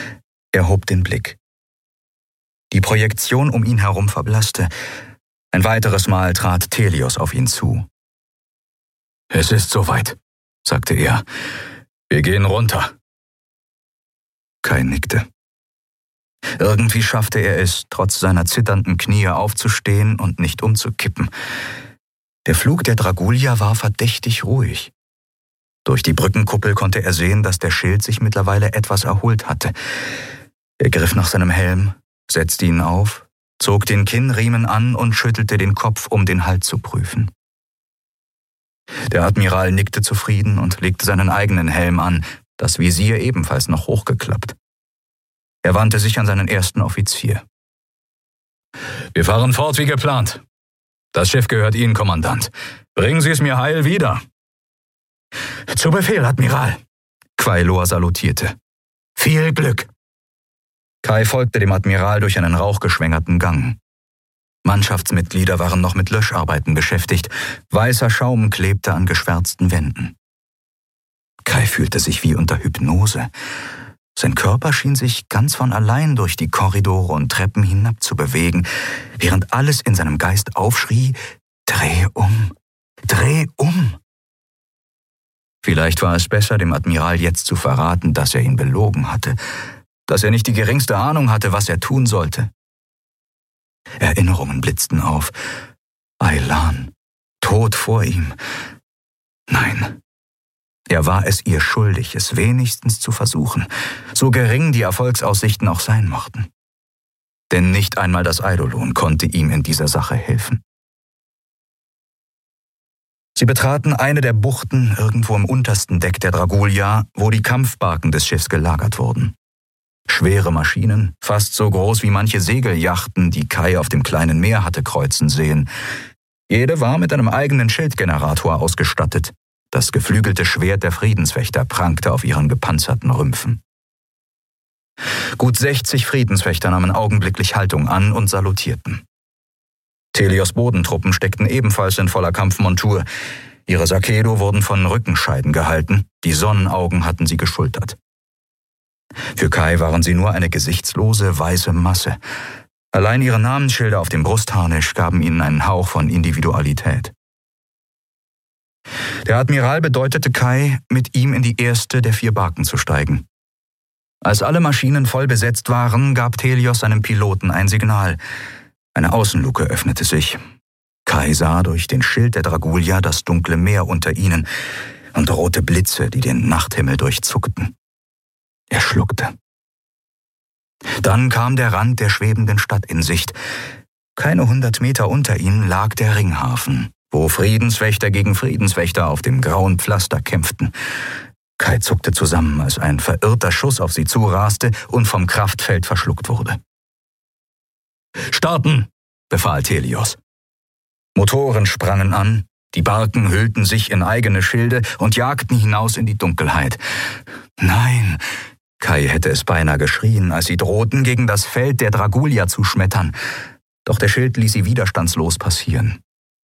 Er hob den Blick. Die Projektion um ihn herum verblasste. Ein weiteres Mal trat Thelios auf ihn zu. »Es ist soweit«, sagte er. »Wir gehen runter.« Kai nickte. Irgendwie schaffte er es, trotz seiner zitternden Knie aufzustehen und nicht umzukippen. Der Flug der Dragulia war verdächtig ruhig. Durch die Brückenkuppel konnte er sehen, dass der Schild sich mittlerweile etwas erholt hatte. Er griff nach seinem Helm, setzte ihn auf, zog den Kinnriemen an und schüttelte den Kopf, um den Halt zu prüfen. Der Admiral nickte zufrieden und legte seinen eigenen Helm an, das Visier ebenfalls noch hochgeklappt. Er wandte sich an seinen ersten Offizier. »Wir fahren fort wie geplant. Das Schiff gehört Ihnen, Kommandant. Bringen Sie es mir heil wieder.« »Zu Befehl, Admiral«, Quailor salutierte. »Viel Glück.« Kai folgte dem Admiral durch einen rauchgeschwängerten Gang. Mannschaftsmitglieder waren noch mit Löscharbeiten beschäftigt. Weißer Schaum klebte an geschwärzten Wänden. Kai fühlte sich wie unter Hypnose. Sein Körper schien sich ganz von allein durch die Korridore und Treppen hinab zu bewegen, während alles in seinem Geist aufschrie: »Dreh um! Dreh um!« Vielleicht war es besser, dem Admiral jetzt zu verraten, dass er ihn belogen hatte, dass er nicht die geringste Ahnung hatte, was er tun sollte. Erinnerungen blitzten auf. Aylan, tot vor ihm. Nein, er war es ihr schuldig, es wenigstens zu versuchen, so gering die Erfolgsaussichten auch sein mochten. Denn nicht einmal das Eidolon konnte ihm in dieser Sache helfen. Sie betraten eine der Buchten irgendwo im untersten Deck der Dragulia, wo die Kampfbarken des Schiffs gelagert wurden. Schwere Maschinen, fast so groß wie manche Segelyachten, die Kai auf dem kleinen Meer hatte kreuzen sehen. Jede war mit einem eigenen Schildgenerator ausgestattet. Das geflügelte Schwert der Friedenswächter prangte auf ihren gepanzerten Rümpfen. Gut sechzig Friedenswächter nahmen augenblicklich Haltung an und salutierten. Thelios Bodentruppen steckten ebenfalls in voller Kampfmontur. Ihre Sakedo wurden von Rückenscheiden gehalten, die Sonnenaugen hatten sie geschultert. Für Kai waren sie nur eine gesichtslose, weiße Masse. Allein ihre Namensschilder auf dem Brustharnisch gaben ihnen einen Hauch von Individualität. Der Admiral bedeutete Kai, mit ihm in die erste der vier Barken zu steigen. Als alle Maschinen voll besetzt waren, gab Thelios seinem Piloten ein Signal. Eine Außenluke öffnete sich. Kai sah durch den Schild der Dragulia das dunkle Meer unter ihnen und rote Blitze, die den Nachthimmel durchzuckten. Er schluckte. Dann kam der Rand der schwebenden Stadt in Sicht. Keine hundert Meter unter ihnen lag der Ringhafen, wo Friedenswächter gegen Friedenswächter auf dem grauen Pflaster kämpften. Kai zuckte zusammen, als ein verirrter Schuss auf sie zuraste und vom Kraftfeld verschluckt wurde. »Starten«, befahl Thelios. Motoren sprangen an, die Barken hüllten sich in eigene Schilde und jagten hinaus in die Dunkelheit. »Nein«, Kai hätte es beinahe geschrien, als sie drohten, gegen das Feld der Dragulia zu schmettern. Doch der Schild ließ sie widerstandslos passieren.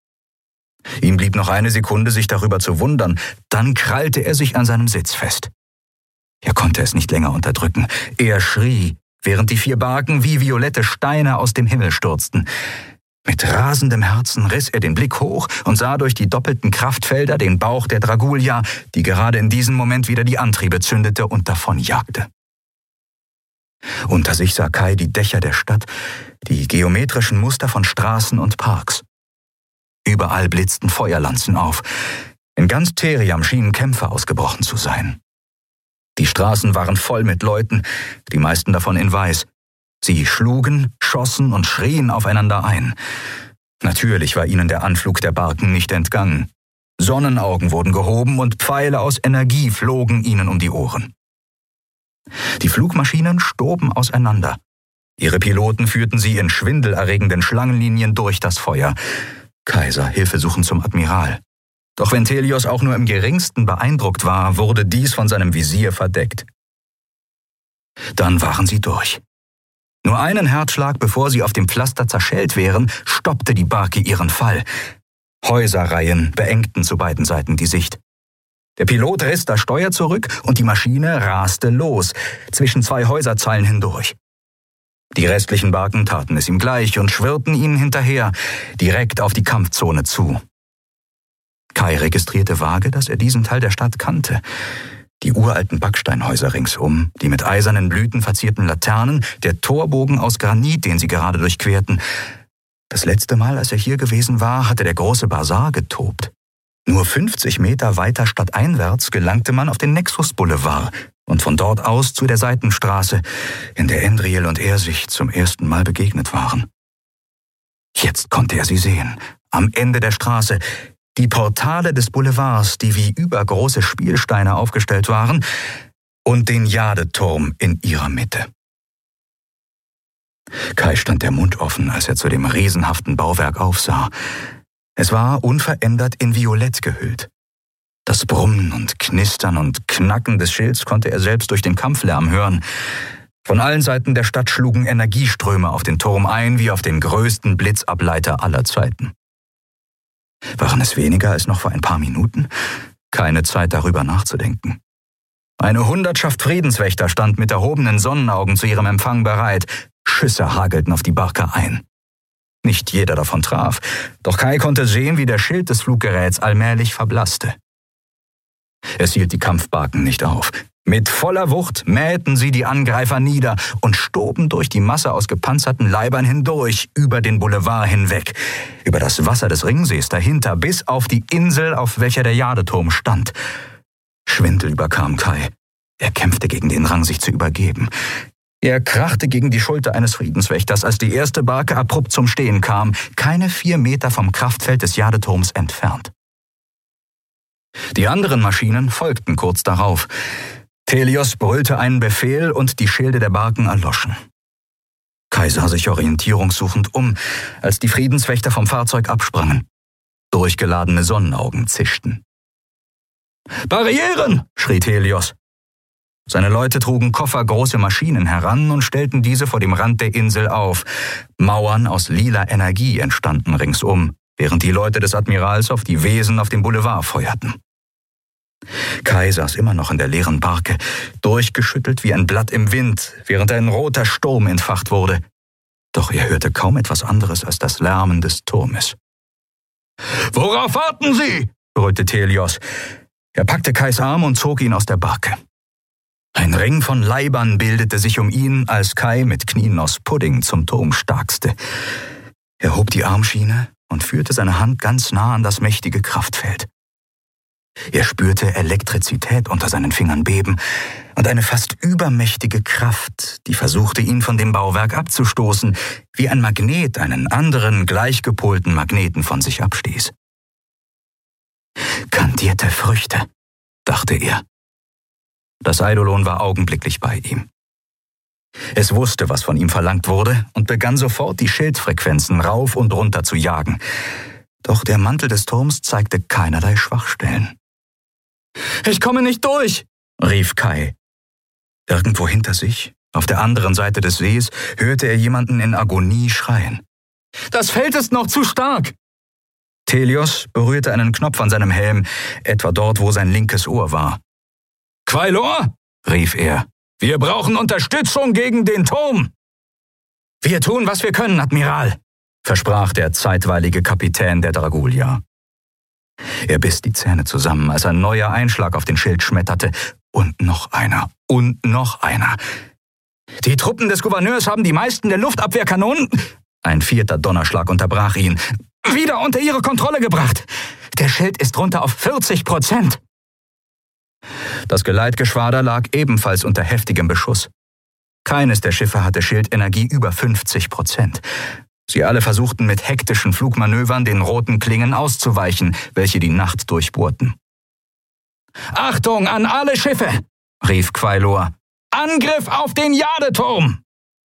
Ihm blieb noch eine Sekunde, sich darüber zu wundern. Dann krallte er sich an seinem Sitz fest. Er konnte es nicht länger unterdrücken. Er schrie, während die vier Barken wie violette Steine aus dem Himmel stürzten. Mit rasendem Herzen riss er den Blick hoch und sah durch die doppelten Kraftfelder den Bauch der Dragulia, die gerade in diesem Moment wieder die Antriebe zündete und davonjagte. Unter sich sah Kai die Dächer der Stadt, die geometrischen Muster von Straßen und Parks. Überall blitzten Feuerlanzen auf. In ganz Theriam schienen Kämpfe ausgebrochen zu sein. Die Straßen waren voll mit Leuten, die meisten davon in Weiß. Sie schlugen, schossen und schrien aufeinander ein. Natürlich war ihnen der Anflug der Barken nicht entgangen. Sonnenaugen wurden gehoben und Pfeile aus Energie flogen ihnen um die Ohren. Die Flugmaschinen stoben auseinander. Ihre Piloten führten sie in schwindelerregenden Schlangenlinien durch das Feuer. Kai sah hilfesuchend zum Admiral. Doch wenn Thelios auch nur im geringsten beeindruckt war, wurde dies von seinem Visier verdeckt. Dann waren sie durch. Nur einen Herzschlag, bevor sie auf dem Pflaster zerschellt wären, stoppte die Barke ihren Fall. Häuserreihen beengten zu beiden Seiten die Sicht. Der Pilot riss das Steuer zurück und die Maschine raste los, zwischen zwei Häuserzeilen hindurch. Die restlichen Barken taten es ihm gleich und schwirrten ihnen hinterher, direkt auf die Kampfzone zu. Kai registrierte vage, dass er diesen Teil der Stadt kannte. Die uralten Backsteinhäuser ringsum, die mit eisernen Blüten verzierten Laternen, der Torbogen aus Granit, den sie gerade durchquerten. Das letzte Mal, als er hier gewesen war, hatte der große Basar getobt. Nur fünfzig Meter weiter stadteinwärts gelangte man auf den Nexus Boulevard und von dort aus zu der Seitenstraße, in der Endriel und er sich zum ersten Mal begegnet waren. Jetzt konnte er sie sehen, am Ende der Straße, die Portale des Boulevards, die wie übergroße Spielsteine aufgestellt waren, und den Jadeturm in ihrer Mitte. Kai stand der Mund offen, als er zu dem riesenhaften Bauwerk aufsah. Es war unverändert in Violett gehüllt. Das Brummen und Knistern und Knacken des Schilds konnte er selbst durch den Kampflärm hören. Von allen Seiten der Stadt schlugen Energieströme auf den Turm ein, wie auf den größten Blitzableiter aller Zeiten. Waren es weniger als noch vor ein paar Minuten? Keine Zeit, darüber nachzudenken. Eine Hundertschaft Friedenswächter stand mit erhobenen Sonnenaugen zu ihrem Empfang bereit. Schüsse hagelten auf die Barker ein. Nicht jeder davon traf, doch Kai konnte sehen, wie der Schild des Fluggeräts allmählich verblasste. Es hielt die Kampfbarken nicht auf. Mit voller Wucht mähten sie die Angreifer nieder und stoben durch die Masse aus gepanzerten Leibern hindurch, über den Boulevard hinweg, über das Wasser des Ringsees dahinter, bis auf die Insel, auf welcher der Jadeturm stand. Schwindel überkam Kai. Er kämpfte gegen den Drang, sich zu übergeben. Er krachte gegen die Schulter eines Friedenswächters, als die erste Barke abrupt zum Stehen kam, keine vier Meter vom Kraftfeld des Jadeturms entfernt. Die anderen Maschinen folgten kurz darauf. Telios brüllte einen Befehl und die Schilde der Barken erloschen. Kai sah sich orientierungssuchend um, als die Friedenswächter vom Fahrzeug absprangen. Durchgeladene Sonnenaugen zischten. »Barrieren!« schrie Telios. Seine Leute trugen koffergroße Maschinen heran und stellten diese vor dem Rand der Insel auf. Mauern aus lila Energie entstanden ringsum, während die Leute des Admirals auf die Wesen auf dem Boulevard feuerten. Kai saß immer noch in der leeren Barke, durchgeschüttelt wie ein Blatt im Wind, während ein roter Sturm entfacht wurde. Doch er hörte kaum etwas anderes als das Lärmen des Turmes. »Worauf warten Sie?« brüllte Telios. Er packte Kais Arm und zog ihn aus der Barke. Ein Ring von Leibern bildete sich um ihn, als Kai mit Knien aus Pudding zum Turm starkste. Er hob die Armschiene und führte seine Hand ganz nah an das mächtige Kraftfeld. Er spürte Elektrizität unter seinen Fingern beben und eine fast übermächtige Kraft, die versuchte, ihn von dem Bauwerk abzustoßen, wie ein Magnet einen anderen, gleichgepolten Magneten von sich abstieß. »Kandierte Früchte«, dachte er. Das Eidolon war augenblicklich bei ihm. Es wusste, was von ihm verlangt wurde und begann sofort, die Schildfrequenzen rauf und runter zu jagen. Doch der Mantel des Turms zeigte keinerlei Schwachstellen. »Ich komme nicht durch«, rief Kai. Irgendwo hinter sich, auf der anderen Seite des Sees, hörte er jemanden in Agonie schreien. »Das Feld ist noch zu stark!« Telios berührte einen Knopf an seinem Helm, etwa dort, wo sein linkes Ohr war. »Quailor«, rief er, »wir brauchen Unterstützung gegen den Turm!« »Wir tun, was wir können, Admiral«, versprach der zeitweilige Kapitän der Dragulia. Er biss die Zähne zusammen, als ein neuer Einschlag auf den Schild schmetterte. Und noch einer, und noch einer. »Die Truppen des Gouverneurs haben die meisten der Luftabwehrkanonen«, ein vierter Donnerschlag unterbrach ihn, »wieder unter ihre Kontrolle gebracht. Der Schild ist runter auf vierzig Prozent.« Das Geleitgeschwader lag ebenfalls unter heftigem Beschuss. Keines der Schiffe hatte Schildenergie über fünfzig Prozent. Sie alle versuchten mit hektischen Flugmanövern den roten Klingen auszuweichen, welche die Nacht durchbohrten. »Achtung an alle Schiffe«, rief Quailor. »Angriff auf den Jadeturm!«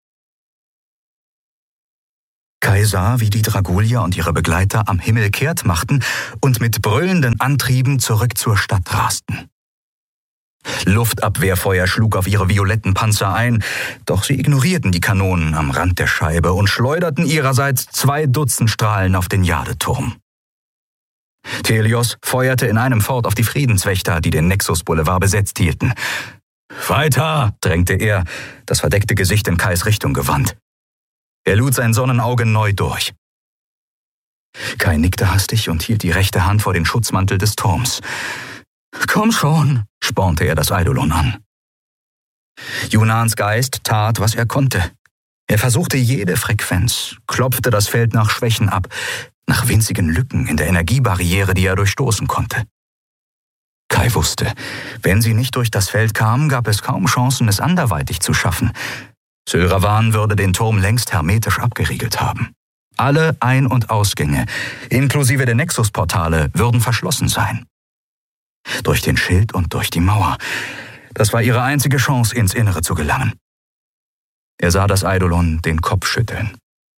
Kai sah, wie die Dragulia und ihre Begleiter am Himmel kehrt machten und mit brüllenden Antrieben zurück zur Stadt rasten. Luftabwehrfeuer schlug auf ihre violetten Panzer ein, doch sie ignorierten die Kanonen am Rand der Scheibe und schleuderten ihrerseits zwei Dutzend Strahlen auf den Jadeturm. Thelios feuerte in einem fort auf die Friedenswächter, die den Nexus Boulevard besetzt hielten. »Weiter«, drängte er, das verdeckte Gesicht in Kais Richtung gewandt. Er lud sein Sonnenauge neu durch. Kai nickte hastig und hielt die rechte Hand vor den Schutzmantel des Turms. »Komm schon«, spornte er das Eidolon an. Yunans Geist tat, was er konnte. Er versuchte jede Frequenz, klopfte das Feld nach Schwächen ab, nach winzigen Lücken in der Energiebarriere, die er durchstoßen konnte. Kai wusste, wenn sie nicht durch das Feld kamen, gab es kaum Chancen, es anderweitig zu schaffen. Syl Ravan würde den Turm längst hermetisch abgeriegelt haben. Alle Ein- und Ausgänge, inklusive der Nexus-Portale, würden verschlossen sein. Durch den Schild und durch die Mauer. Das war ihre einzige Chance, ins Innere zu gelangen. Er sah das Eidolon den Kopf schütteln.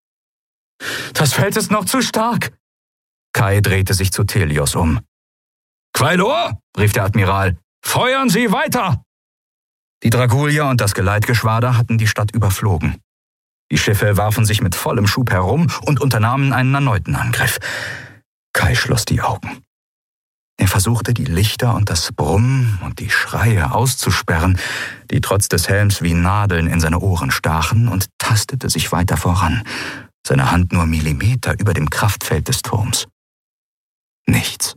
»Das Feld ist noch zu stark!« Kai drehte sich zu Thelios um. »Quailor«, rief der Admiral, »feuern Sie weiter!« Die Dragulier und das Geleitgeschwader hatten die Stadt überflogen. Die Schiffe warfen sich mit vollem Schub herum und unternahmen einen erneuten Angriff. Kai schloss die Augen. Er versuchte, die Lichter und das Brummen und die Schreie auszusperren, die trotz des Helms wie Nadeln in seine Ohren stachen, und tastete sich weiter voran, seine Hand nur Millimeter über dem Kraftfeld des Turms. Nichts.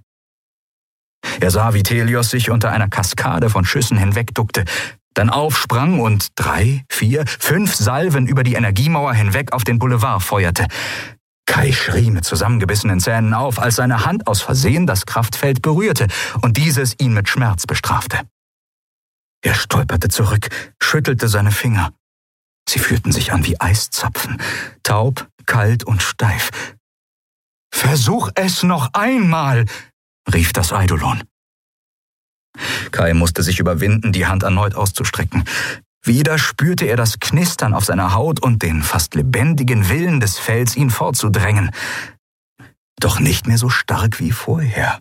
Er sah, wie Thelios sich unter einer Kaskade von Schüssen hinwegduckte, dann aufsprang und drei, vier, fünf Salven über die Energiemauer hinweg auf den Boulevard feuerte. Kai schrie mit zusammengebissenen Zähnen auf, als seine Hand aus Versehen das Kraftfeld berührte und dieses ihn mit Schmerz bestrafte. Er stolperte zurück, schüttelte seine Finger. Sie fühlten sich an wie Eiszapfen, taub, kalt und steif. »Versuch es noch einmal«, rief das Eidolon. Kai musste sich überwinden, die Hand erneut auszustrecken. Wieder spürte er das Knistern auf seiner Haut und den fast lebendigen Willen des Felds, ihn fortzudrängen. Doch nicht mehr so stark wie vorher.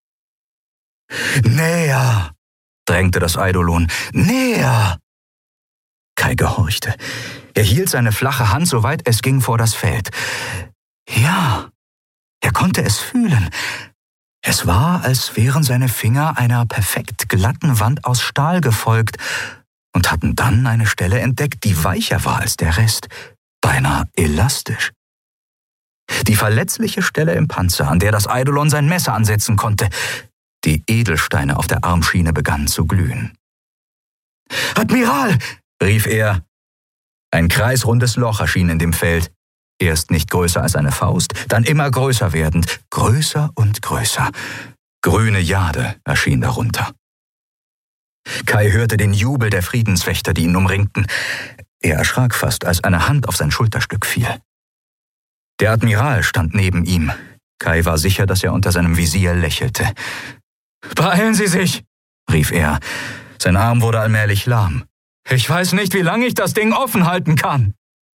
»Näher«, drängte das Eidolon, »näher!« Kai gehorchte. Er hielt seine flache Hand, soweit es ging, vor das Feld. Ja, er konnte es fühlen. Es war, als wären seine Finger einer perfekt glatten Wand aus Stahl gefolgt und hatten dann eine Stelle entdeckt, die weicher war als der Rest, beinahe elastisch. Die verletzliche Stelle im Panzer, an der das Eidolon sein Messer ansetzen konnte. Die Edelsteine auf der Armschiene begannen zu glühen. »Admiral«, rief er. Ein kreisrundes Loch erschien in dem Feld. Erst nicht größer als eine Faust, dann immer größer werdend, größer und größer. Grüne Jade erschien darunter. Kai hörte den Jubel der Friedenswächter, die ihn umringten. Er erschrak fast, als eine Hand auf sein Schulterstück fiel. Der Admiral stand neben ihm. Kai war sicher, dass er unter seinem Visier lächelte. »Beeilen Sie sich«, rief er. Sein Arm wurde allmählich lahm. »Ich weiß nicht, wie lange ich das Ding offen halten kann.«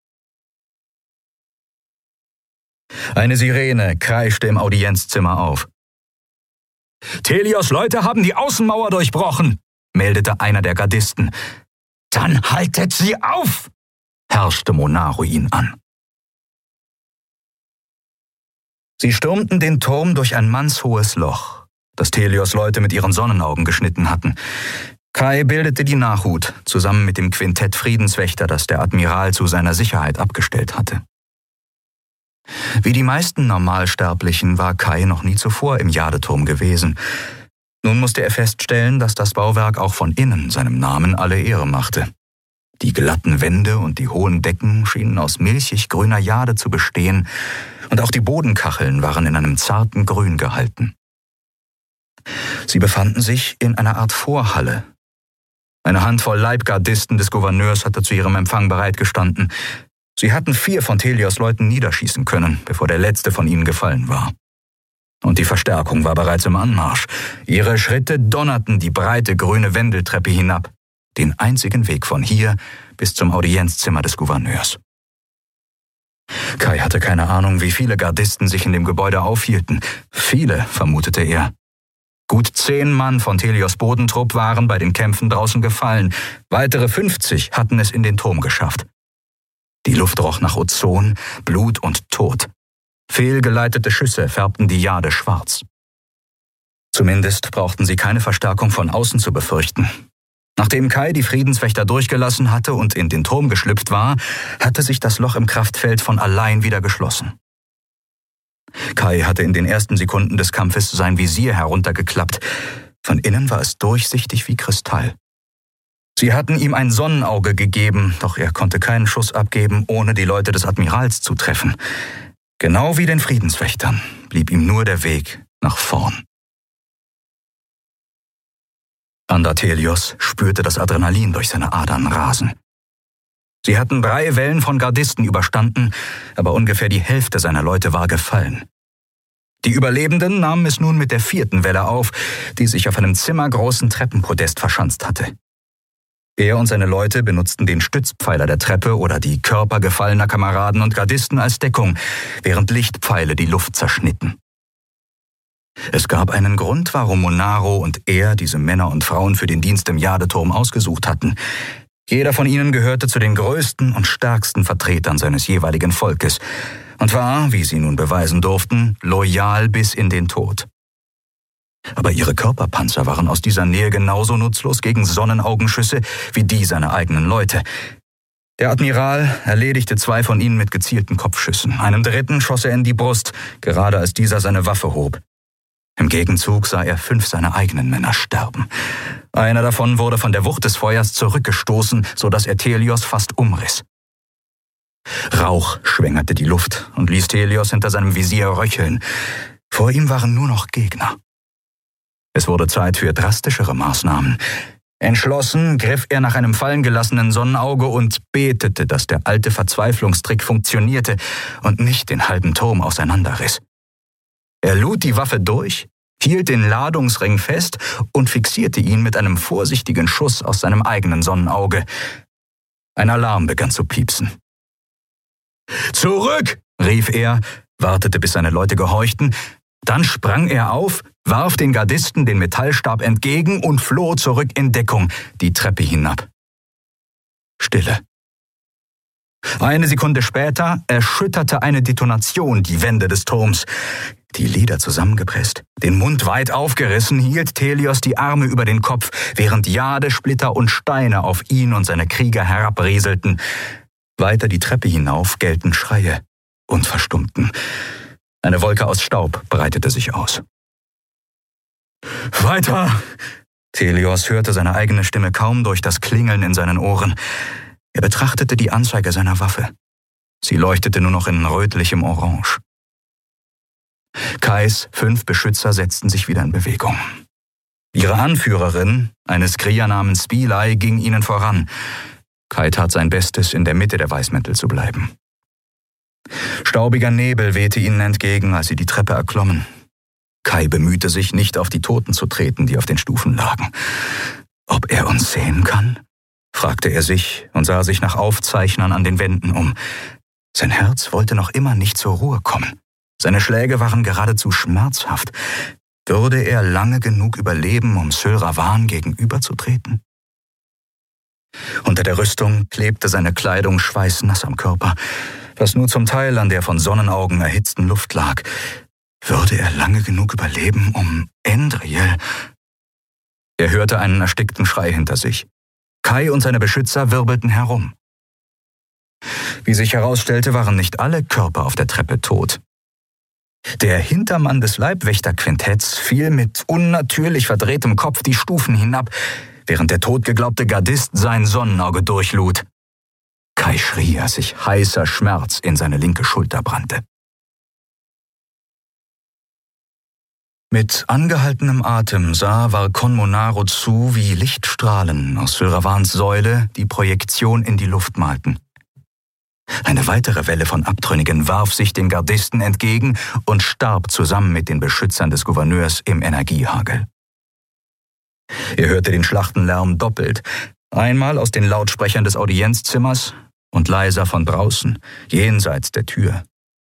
Eine Sirene kreischte im Audienzzimmer auf. »Thelios' Leute haben die Außenmauer durchbrochen«, meldete einer der Gardisten. »Dann haltet sie auf«, herrschte Monaro ihn an. Sie stürmten den Turm durch ein mannshohes Loch, das Thelios' Leute mit ihren Sonnenaugen geschnitten hatten. Kai bildete die Nachhut, zusammen mit dem Quintett Friedenswächter, das der Admiral zu seiner Sicherheit abgestellt hatte. Wie die meisten Normalsterblichen war Kai noch nie zuvor im Jadeturm gewesen. Nun musste er feststellen, dass das Bauwerk auch von innen seinem Namen alle Ehre machte. Die glatten Wände und die hohen Decken schienen aus milchig-grüner Jade zu bestehen, und auch die Bodenkacheln waren in einem zarten Grün gehalten. Sie befanden sich in einer Art Vorhalle. Eine Handvoll Leibgardisten des Gouverneurs hatte zu ihrem Empfang bereitgestanden. Sie hatten vier von Thelios' Leuten niederschießen können, bevor der letzte von ihnen gefallen war. Und die Verstärkung war bereits im Anmarsch. Ihre Schritte donnerten die breite grüne Wendeltreppe hinab, den einzigen Weg von hier bis zum Audienzzimmer des Gouverneurs. Kai hatte keine Ahnung, wie viele Gardisten sich in dem Gebäude aufhielten. Viele, vermutete er. Gut zehn Mann von Thelios' Bodentrupp waren bei den Kämpfen draußen gefallen. Weitere fünfzig hatten es in den Turm geschafft. Die Luft roch nach Ozon, Blut und Tod. Fehlgeleitete Schüsse färbten die Jade schwarz. Zumindest brauchten sie keine Verstärkung von außen zu befürchten. Nachdem Kai die Friedenswächter durchgelassen hatte und in den Turm geschlüpft war, hatte sich das Loch im Kraftfeld von allein wieder geschlossen. Kai hatte in den ersten Sekunden des Kampfes sein Visier heruntergeklappt. Von innen war es durchsichtig wie Kristall. Sie hatten ihm ein Sonnenauge gegeben, doch er konnte keinen Schuss abgeben, ohne die Leute des Admirals zu treffen. Genau wie den Friedenswächtern blieb ihm nur der Weg nach vorn. Andathelios spürte das Adrenalin durch seine Adern rasen. Sie hatten drei Wellen von Gardisten überstanden, aber ungefähr die Hälfte seiner Leute war gefallen. Die Überlebenden nahmen es nun mit der vierten Welle auf, die sich auf einem zimmergroßen Treppenpodest verschanzt hatte. Er und seine Leute benutzten den Stützpfeiler der Treppe oder die Körper gefallener Kameraden und Gardisten als Deckung, während Lichtpfeile die Luft zerschnitten. Es gab einen Grund, warum Munaro und er diese Männer und Frauen für den Dienst im Jadeturm ausgesucht hatten. Jeder von ihnen gehörte zu den größten und stärksten Vertretern seines jeweiligen Volkes und war, wie sie nun beweisen durften, loyal bis in den Tod. Aber ihre Körperpanzer waren aus dieser Nähe genauso nutzlos gegen Sonnenaugenschüsse wie die seiner eigenen Leute. Der Admiral erledigte zwei von ihnen mit gezielten Kopfschüssen. Einem dritten schoss er in die Brust, gerade als dieser seine Waffe hob. Im Gegenzug sah er fünf seiner eigenen Männer sterben. Einer davon wurde von der Wucht des Feuers zurückgestoßen, sodass er Thelios fast umriss. Rauch schwängerte die Luft und ließ Thelios hinter seinem Visier röcheln. Vor ihm waren nur noch Gegner. Es wurde Zeit für drastischere Maßnahmen. Entschlossen griff er nach einem fallen gelassenen Sonnenauge und betete, dass der alte Verzweiflungstrick funktionierte und nicht den halben Turm auseinanderriss. Er lud die Waffe durch, hielt den Ladungsring fest und fixierte ihn mit einem vorsichtigen Schuss aus seinem eigenen Sonnenauge. Ein Alarm begann zu piepsen. »Zurück!« rief er, wartete, bis seine Leute gehorchten. Dann sprang er auf, warf den Gardisten den Metallstab entgegen und floh zurück in Deckung, die Treppe hinab. Stille. Eine Sekunde später erschütterte eine Detonation die Wände des Turms. Die Lider zusammengepresst, den Mund weit aufgerissen, hielt Thelios die Arme über den Kopf, während Jadesplitter und Steine auf ihn und seine Krieger herabrieselten. Weiter die Treppe hinauf gellten Schreie und verstummten. Eine Wolke aus Staub breitete sich aus. »Weiter!« Thelios hörte seine eigene Stimme kaum durch das Klingeln in seinen Ohren. Er betrachtete die Anzeige seiner Waffe. Sie leuchtete nur noch in rötlichem Orange. Kais fünf Beschützer setzten sich wieder in Bewegung. Ihre Anführerin, eine Skria namens Spilai, ging ihnen voran. Kai tat sein Bestes, in der Mitte der Weißmäntel zu bleiben. Staubiger Nebel wehte ihnen entgegen, als sie die Treppe erklommen. Kai bemühte sich, nicht auf die Toten zu treten, die auf den Stufen lagen. »Ob er uns sehen kann?« fragte er sich und sah sich nach Aufzeichnern an den Wänden um. Sein Herz wollte noch immer nicht zur Ruhe kommen. Seine Schläge waren geradezu schmerzhaft. Würde er lange genug überleben, um Syl Ravan gegenüberzutreten? Unter der Rüstung klebte seine Kleidung schweißnass am Körper, was nur zum Teil an der von Sonnenaugen erhitzten Luft lag. Würde er lange genug überleben, um Endriel? Er hörte einen erstickten Schrei hinter sich. Kai und seine Beschützer wirbelten herum. Wie sich herausstellte, waren nicht alle Körper auf der Treppe tot. Der Hintermann des Leibwächterquintetts fiel mit unnatürlich verdrehtem Kopf die Stufen hinab, während der totgeglaubte Gardist sein Sonnenauge durchlud. Kai schrie, als sich heißer Schmerz in seine linke Schulter brannte. Mit angehaltenem Atem sah Varkon Munaro zu, wie Lichtstrahlen aus Syl Ravans Säule die Projektion in die Luft malten. Eine weitere Welle von Abtrünnigen warf sich den Gardisten entgegen und starb zusammen mit den Beschützern des Gouverneurs im Energiehagel. Er hörte den Schlachtenlärm doppelt, einmal aus den Lautsprechern des Audienzzimmers und leiser von draußen, jenseits der Tür.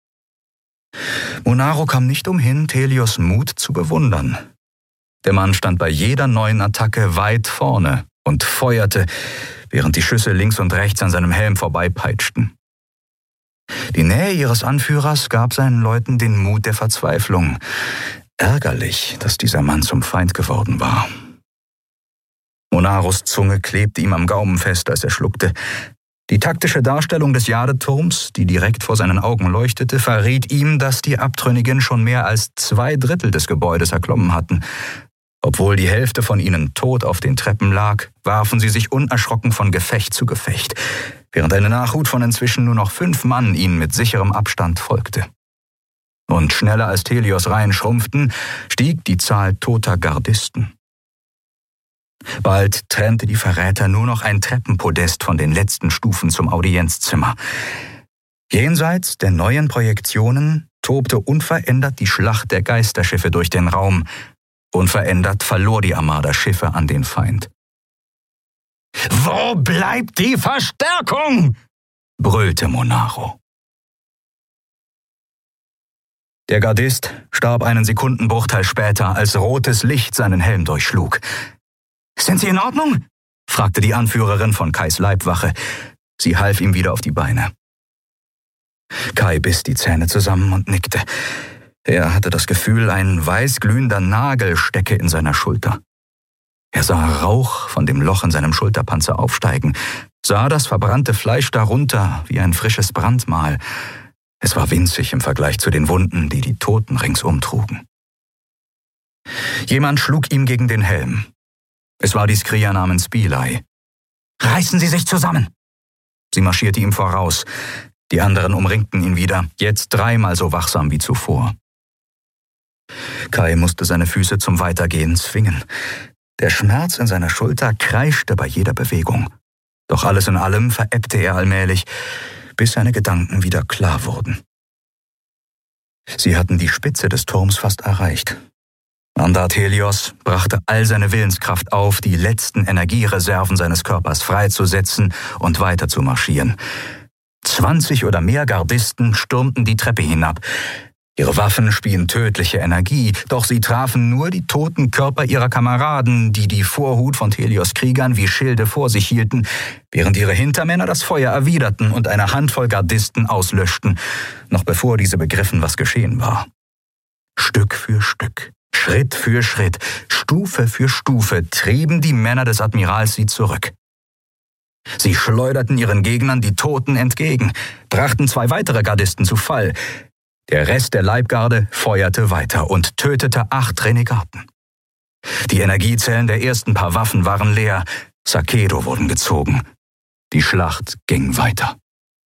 Munaro kam nicht umhin, Thelios Mut zu bewundern. Der Mann stand bei jeder neuen Attacke weit vorne und feuerte, während die Schüsse links und rechts an seinem Helm vorbeipeitschten. Die Nähe ihres Anführers gab seinen Leuten den Mut der Verzweiflung. Ärgerlich, dass dieser Mann zum Feind geworden war. Monaros Zunge klebte ihm am Gaumen fest, als er schluckte. Die taktische Darstellung des Jadeturms, die direkt vor seinen Augen leuchtete, verriet ihm, dass die Abtrünnigen schon mehr als zwei Drittel des Gebäudes erklommen hatten. Obwohl die Hälfte von ihnen tot auf den Treppen lag, warfen sie sich unerschrocken von Gefecht zu Gefecht, während eine Nachhut von inzwischen nur noch fünf Mann ihnen mit sicherem Abstand folgte. Und schneller als Helios Reihen schrumpften, stieg die Zahl toter Gardisten. Bald trennte die Verräter nur noch ein Treppenpodest von den letzten Stufen zum Audienzzimmer. Jenseits der neuen Projektionen tobte unverändert die Schlacht der Geisterschiffe durch den Raum. Unverändert verlor die Armada Schiffe an den Feind. »Wo bleibt die Verstärkung?« brüllte Monaro. Der Gardist starb einen Sekundenbruchteil später, als rotes Licht seinen Helm durchschlug. »Sind Sie in Ordnung?« fragte die Anführerin von Kais Leibwache. Sie half ihm wieder auf die Beine. Kai biss die Zähne zusammen und nickte. Er hatte das Gefühl, ein weißglühender Nagel stecke in seiner Schulter. Er sah Rauch von dem Loch in seinem Schulterpanzer aufsteigen, sah das verbrannte Fleisch darunter wie ein frisches Brandmal. Es war winzig im Vergleich zu den Wunden, die die Toten ringsum trugen. Jemand schlug ihm gegen den Helm. Es war die Skria namens Bilai. »Reißen Sie sich zusammen!« Sie marschierte ihm voraus. Die anderen umringten ihn wieder, jetzt dreimal so wachsam wie zuvor. Kai musste seine Füße zum Weitergehen zwingen. Der Schmerz in seiner Schulter kreischte bei jeder Bewegung. Doch alles in allem verebbte er allmählich, bis seine Gedanken wieder klar wurden. Sie hatten die Spitze des Turms fast erreicht. Mandat Helios brachte all seine Willenskraft auf, die letzten Energiereserven seines Körpers freizusetzen und weiter zu marschieren. Zwanzig oder mehr Gardisten stürmten die Treppe hinab. Ihre Waffen spien tödliche Energie, doch sie trafen nur die toten Körper ihrer Kameraden, die die Vorhut von Helios Kriegern wie Schilde vor sich hielten, während ihre Hintermänner das Feuer erwiderten und eine Handvoll Gardisten auslöschten, noch bevor diese begriffen, was geschehen war. Stück für Stück, Schritt für Schritt, Stufe für Stufe trieben die Männer des Admirals sie zurück. Sie schleuderten ihren Gegnern die Toten entgegen, brachten zwei weitere Gardisten zu Fall. Der Rest der Leibgarde feuerte weiter und tötete acht Renegaten. Die Energiezellen der ersten paar Waffen waren leer, Sakedo wurden gezogen. Die Schlacht ging weiter.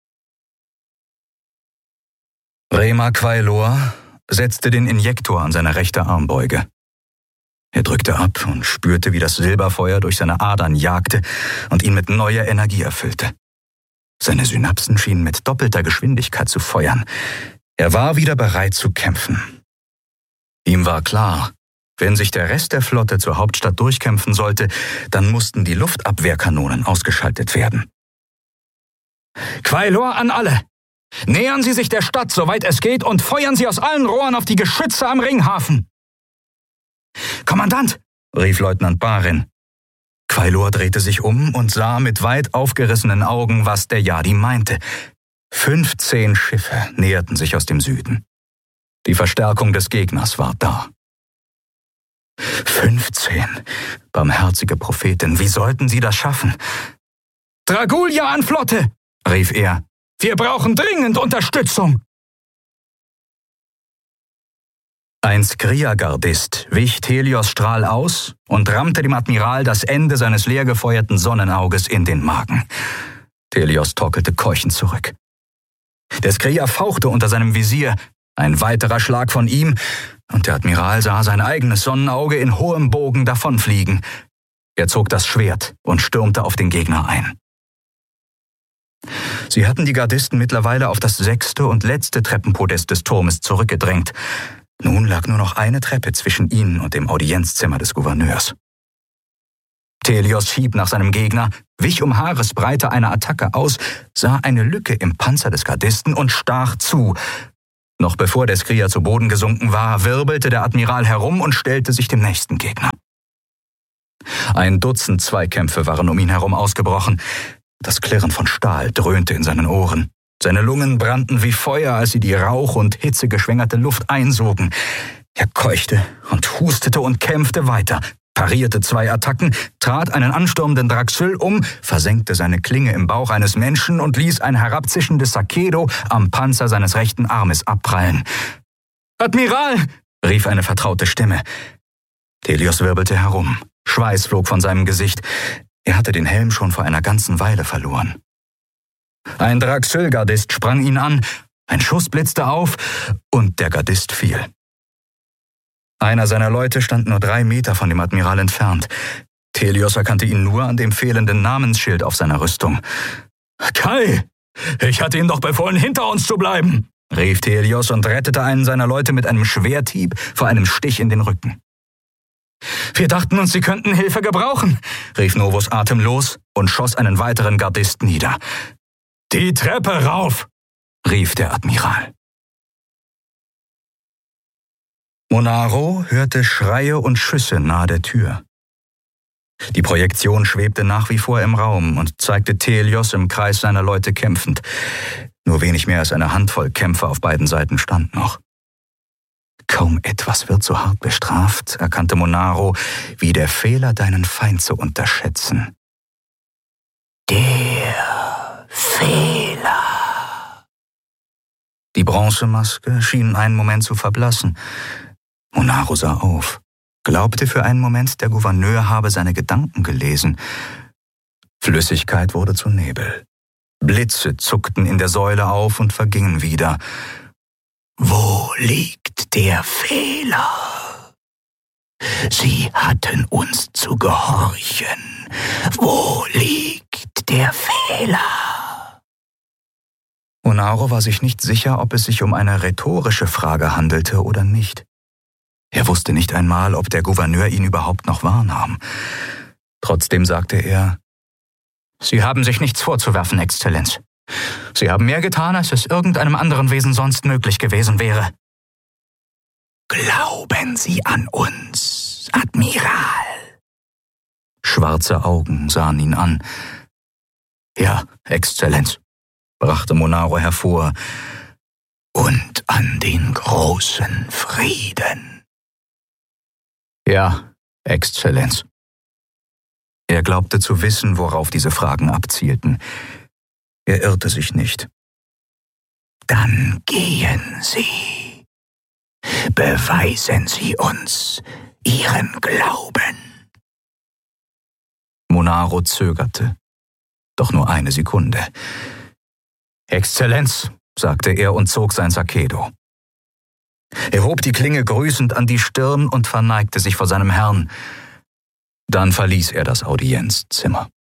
Rema Quailor setzte den Injektor an seine rechte Armbeuge. Er drückte ab und spürte, wie das Silberfeuer durch seine Adern jagte und ihn mit neuer Energie erfüllte. Seine Synapsen schienen mit doppelter Geschwindigkeit zu feuern. Er war wieder bereit zu kämpfen. Ihm war klar, wenn sich der Rest der Flotte zur Hauptstadt durchkämpfen sollte, dann mussten die Luftabwehrkanonen ausgeschaltet werden. Quailor an alle! Nähern Sie sich der Stadt, soweit es geht, und feuern Sie aus allen Rohren auf die Geschütze am Ringhafen! »Kommandant«, rief Leutnant Barin. Quailor drehte sich um und sah mit weit aufgerissenen Augen, was der Yadi meinte. Fünfzehn Schiffe näherten sich aus dem Süden. Die Verstärkung des Gegners war da. Fünfzehn, barmherzige Prophetin, wie sollten sie das schaffen? »Dragulia an Flotte«, rief er. »Wir brauchen dringend Unterstützung!« Ein Skria-Gardist wich Helios Strahl aus und rammte dem Admiral das Ende seines leer gefeuerten Sonnenauges in den Magen. Helios torkelte keuchend zurück. Der Skria fauchte unter seinem Visier, ein weiterer Schlag von ihm, und der Admiral sah sein eigenes Sonnenauge in hohem Bogen davonfliegen. Er zog das Schwert und stürmte auf den Gegner ein. Sie hatten die Gardisten mittlerweile auf das sechste und letzte Treppenpodest des Turmes zurückgedrängt. Nun lag nur noch eine Treppe zwischen ihnen und dem Audienzzimmer des Gouverneurs. Helios hieb nach seinem Gegner, wich um Haaresbreite einer Attacke aus, sah eine Lücke im Panzer des Gardisten und stach zu. Noch bevor der Skria zu Boden gesunken war, wirbelte der Admiral herum und stellte sich dem nächsten Gegner. Ein Dutzend Zweikämpfe waren um ihn herum ausgebrochen. Das Klirren von Stahl dröhnte in seinen Ohren. Seine Lungen brannten wie Feuer, als sie die rauch- und hitzegeschwängerte Luft einsogen. Er keuchte und hustete und kämpfte weiter, parierte zwei Attacken, trat einen ansturmenden Draxyl um, versenkte seine Klinge im Bauch eines Menschen und ließ ein herabzischendes Sakedo am Panzer seines rechten Armes abprallen. »Admiral!« rief eine vertraute Stimme. Telios wirbelte herum. Schweiß flog von seinem Gesicht. Er hatte den Helm schon vor einer ganzen Weile verloren. Ein Draxyl-Gardist sprang ihn an, ein Schuss blitzte auf und der Gardist fiel. Einer seiner Leute stand nur drei Meter von dem Admiral entfernt. Telios erkannte ihn nur an dem fehlenden Namensschild auf seiner Rüstung. »Kai, ich hatte ihm doch befohlen, hinter uns zu bleiben«, rief Telios und rettete einen seiner Leute mit einem Schwerthieb vor einem Stich in den Rücken. »Wir dachten uns, Sie könnten Hilfe gebrauchen«, rief Novus atemlos und schoss einen weiteren Gardist nieder. »Die Treppe rauf«, rief der Admiral. Monaro hörte Schreie und Schüsse nahe der Tür. Die Projektion schwebte nach wie vor im Raum und zeigte Telios im Kreis seiner Leute kämpfend. Nur wenig mehr als eine Handvoll Kämpfer auf beiden Seiten stand noch. Kaum etwas wird so hart bestraft, erkannte Monaro, wie der Fehler, deinen Feind zu unterschätzen. Der Fehler. Die Bronzemaske schien einen Moment zu verblassen. Monaro sah auf, glaubte für einen Moment, der Gouverneur habe seine Gedanken gelesen. Flüssigkeit wurde zu Nebel. Blitze zuckten in der Säule auf und vergingen wieder. Wo liegt der Fehler? Sie hatten uns zu gehorchen. Wo liegt der Fehler? Monaro war sich nicht sicher, ob es sich um eine rhetorische Frage handelte oder nicht. Er wusste nicht einmal, ob der Gouverneur ihn überhaupt noch wahrnahm. Trotzdem sagte er, »Sie haben sich nichts vorzuwerfen, Exzellenz. Sie haben mehr getan, als es irgendeinem anderen Wesen sonst möglich gewesen wäre.« »Glauben Sie an uns, Admiral?« Schwarze Augen sahen ihn an. »Ja, Exzellenz«, brachte Monaro hervor, »und an den großen Frieden.« »Ja, Exzellenz.« Er glaubte zu wissen, worauf diese Fragen abzielten. Er irrte sich nicht. »Dann gehen Sie. Beweisen Sie uns Ihren Glauben.« Monaro zögerte, doch nur eine Sekunde. »Exzellenz«, sagte er und zog sein Sakedo. Er hob die Klinge grüßend an die Stirn und verneigte sich vor seinem Herrn. Dann verließ er das Audienzzimmer.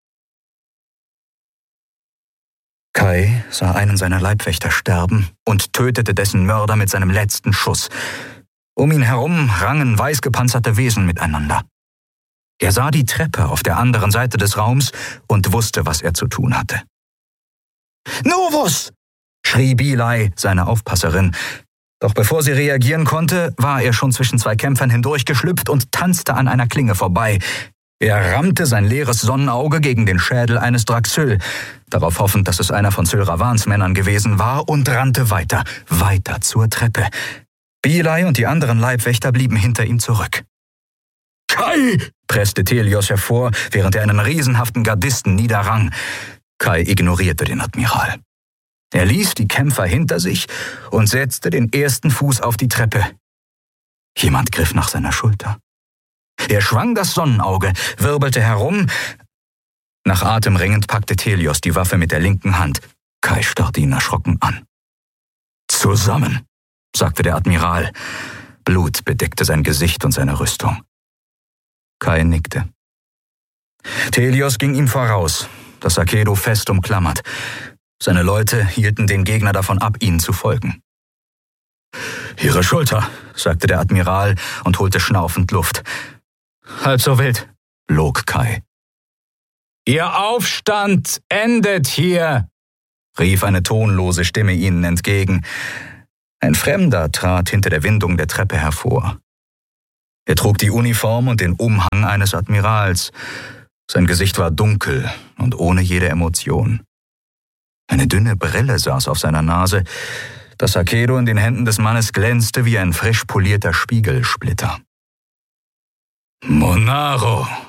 Kai sah einen seiner Leibwächter sterben und tötete dessen Mörder mit seinem letzten Schuss. Um ihn herum rangen weißgepanzerte Wesen miteinander. Er sah die Treppe auf der anderen Seite des Raums und wusste, was er zu tun hatte. »Novus!« schrie Bilai, seine Aufpasserin. Doch bevor sie reagieren konnte, war er schon zwischen zwei Kämpfern hindurchgeschlüpft und tanzte an einer Klinge vorbei. Er rammte sein leeres Sonnenauge gegen den Schädel eines Draxyl, darauf hoffend, dass es einer von Syl Ravans Männern gewesen war, und rannte weiter, weiter zur Treppe. Bilai und die anderen Leibwächter blieben hinter ihm zurück. »Kai!« presste Telios hervor, während er einen riesenhaften Gardisten niederrang. Kai ignorierte den Admiral. Er ließ die Kämpfer hinter sich und setzte den ersten Fuß auf die Treppe. Jemand griff nach seiner Schulter. Er schwang das Sonnenauge, wirbelte herum. Nach Atem ringend packte Telios die Waffe mit der linken Hand. Kai starrte ihn erschrocken an. »Zusammen«, sagte der Admiral. Blut bedeckte sein Gesicht und seine Rüstung. Kai nickte. Telios ging ihm voraus, das Sakedo fest umklammert. Seine Leute hielten den Gegner davon ab, ihnen zu folgen. »Ihre Schulter«, sagte der Admiral und holte schnaufend Luft. »Halb so wild«, log Kai. »Ihr Aufstand endet hier«, rief eine tonlose Stimme ihnen entgegen. Ein Fremder trat hinter der Windung der Treppe hervor. Er trug die Uniform und den Umhang eines Admirals. Sein Gesicht war dunkel und ohne jede Emotion. Eine dünne Brille saß auf seiner Nase, Das Akedo in den Händen des Mannes glänzte wie ein frisch polierter Spiegelsplitter. »Monaro«,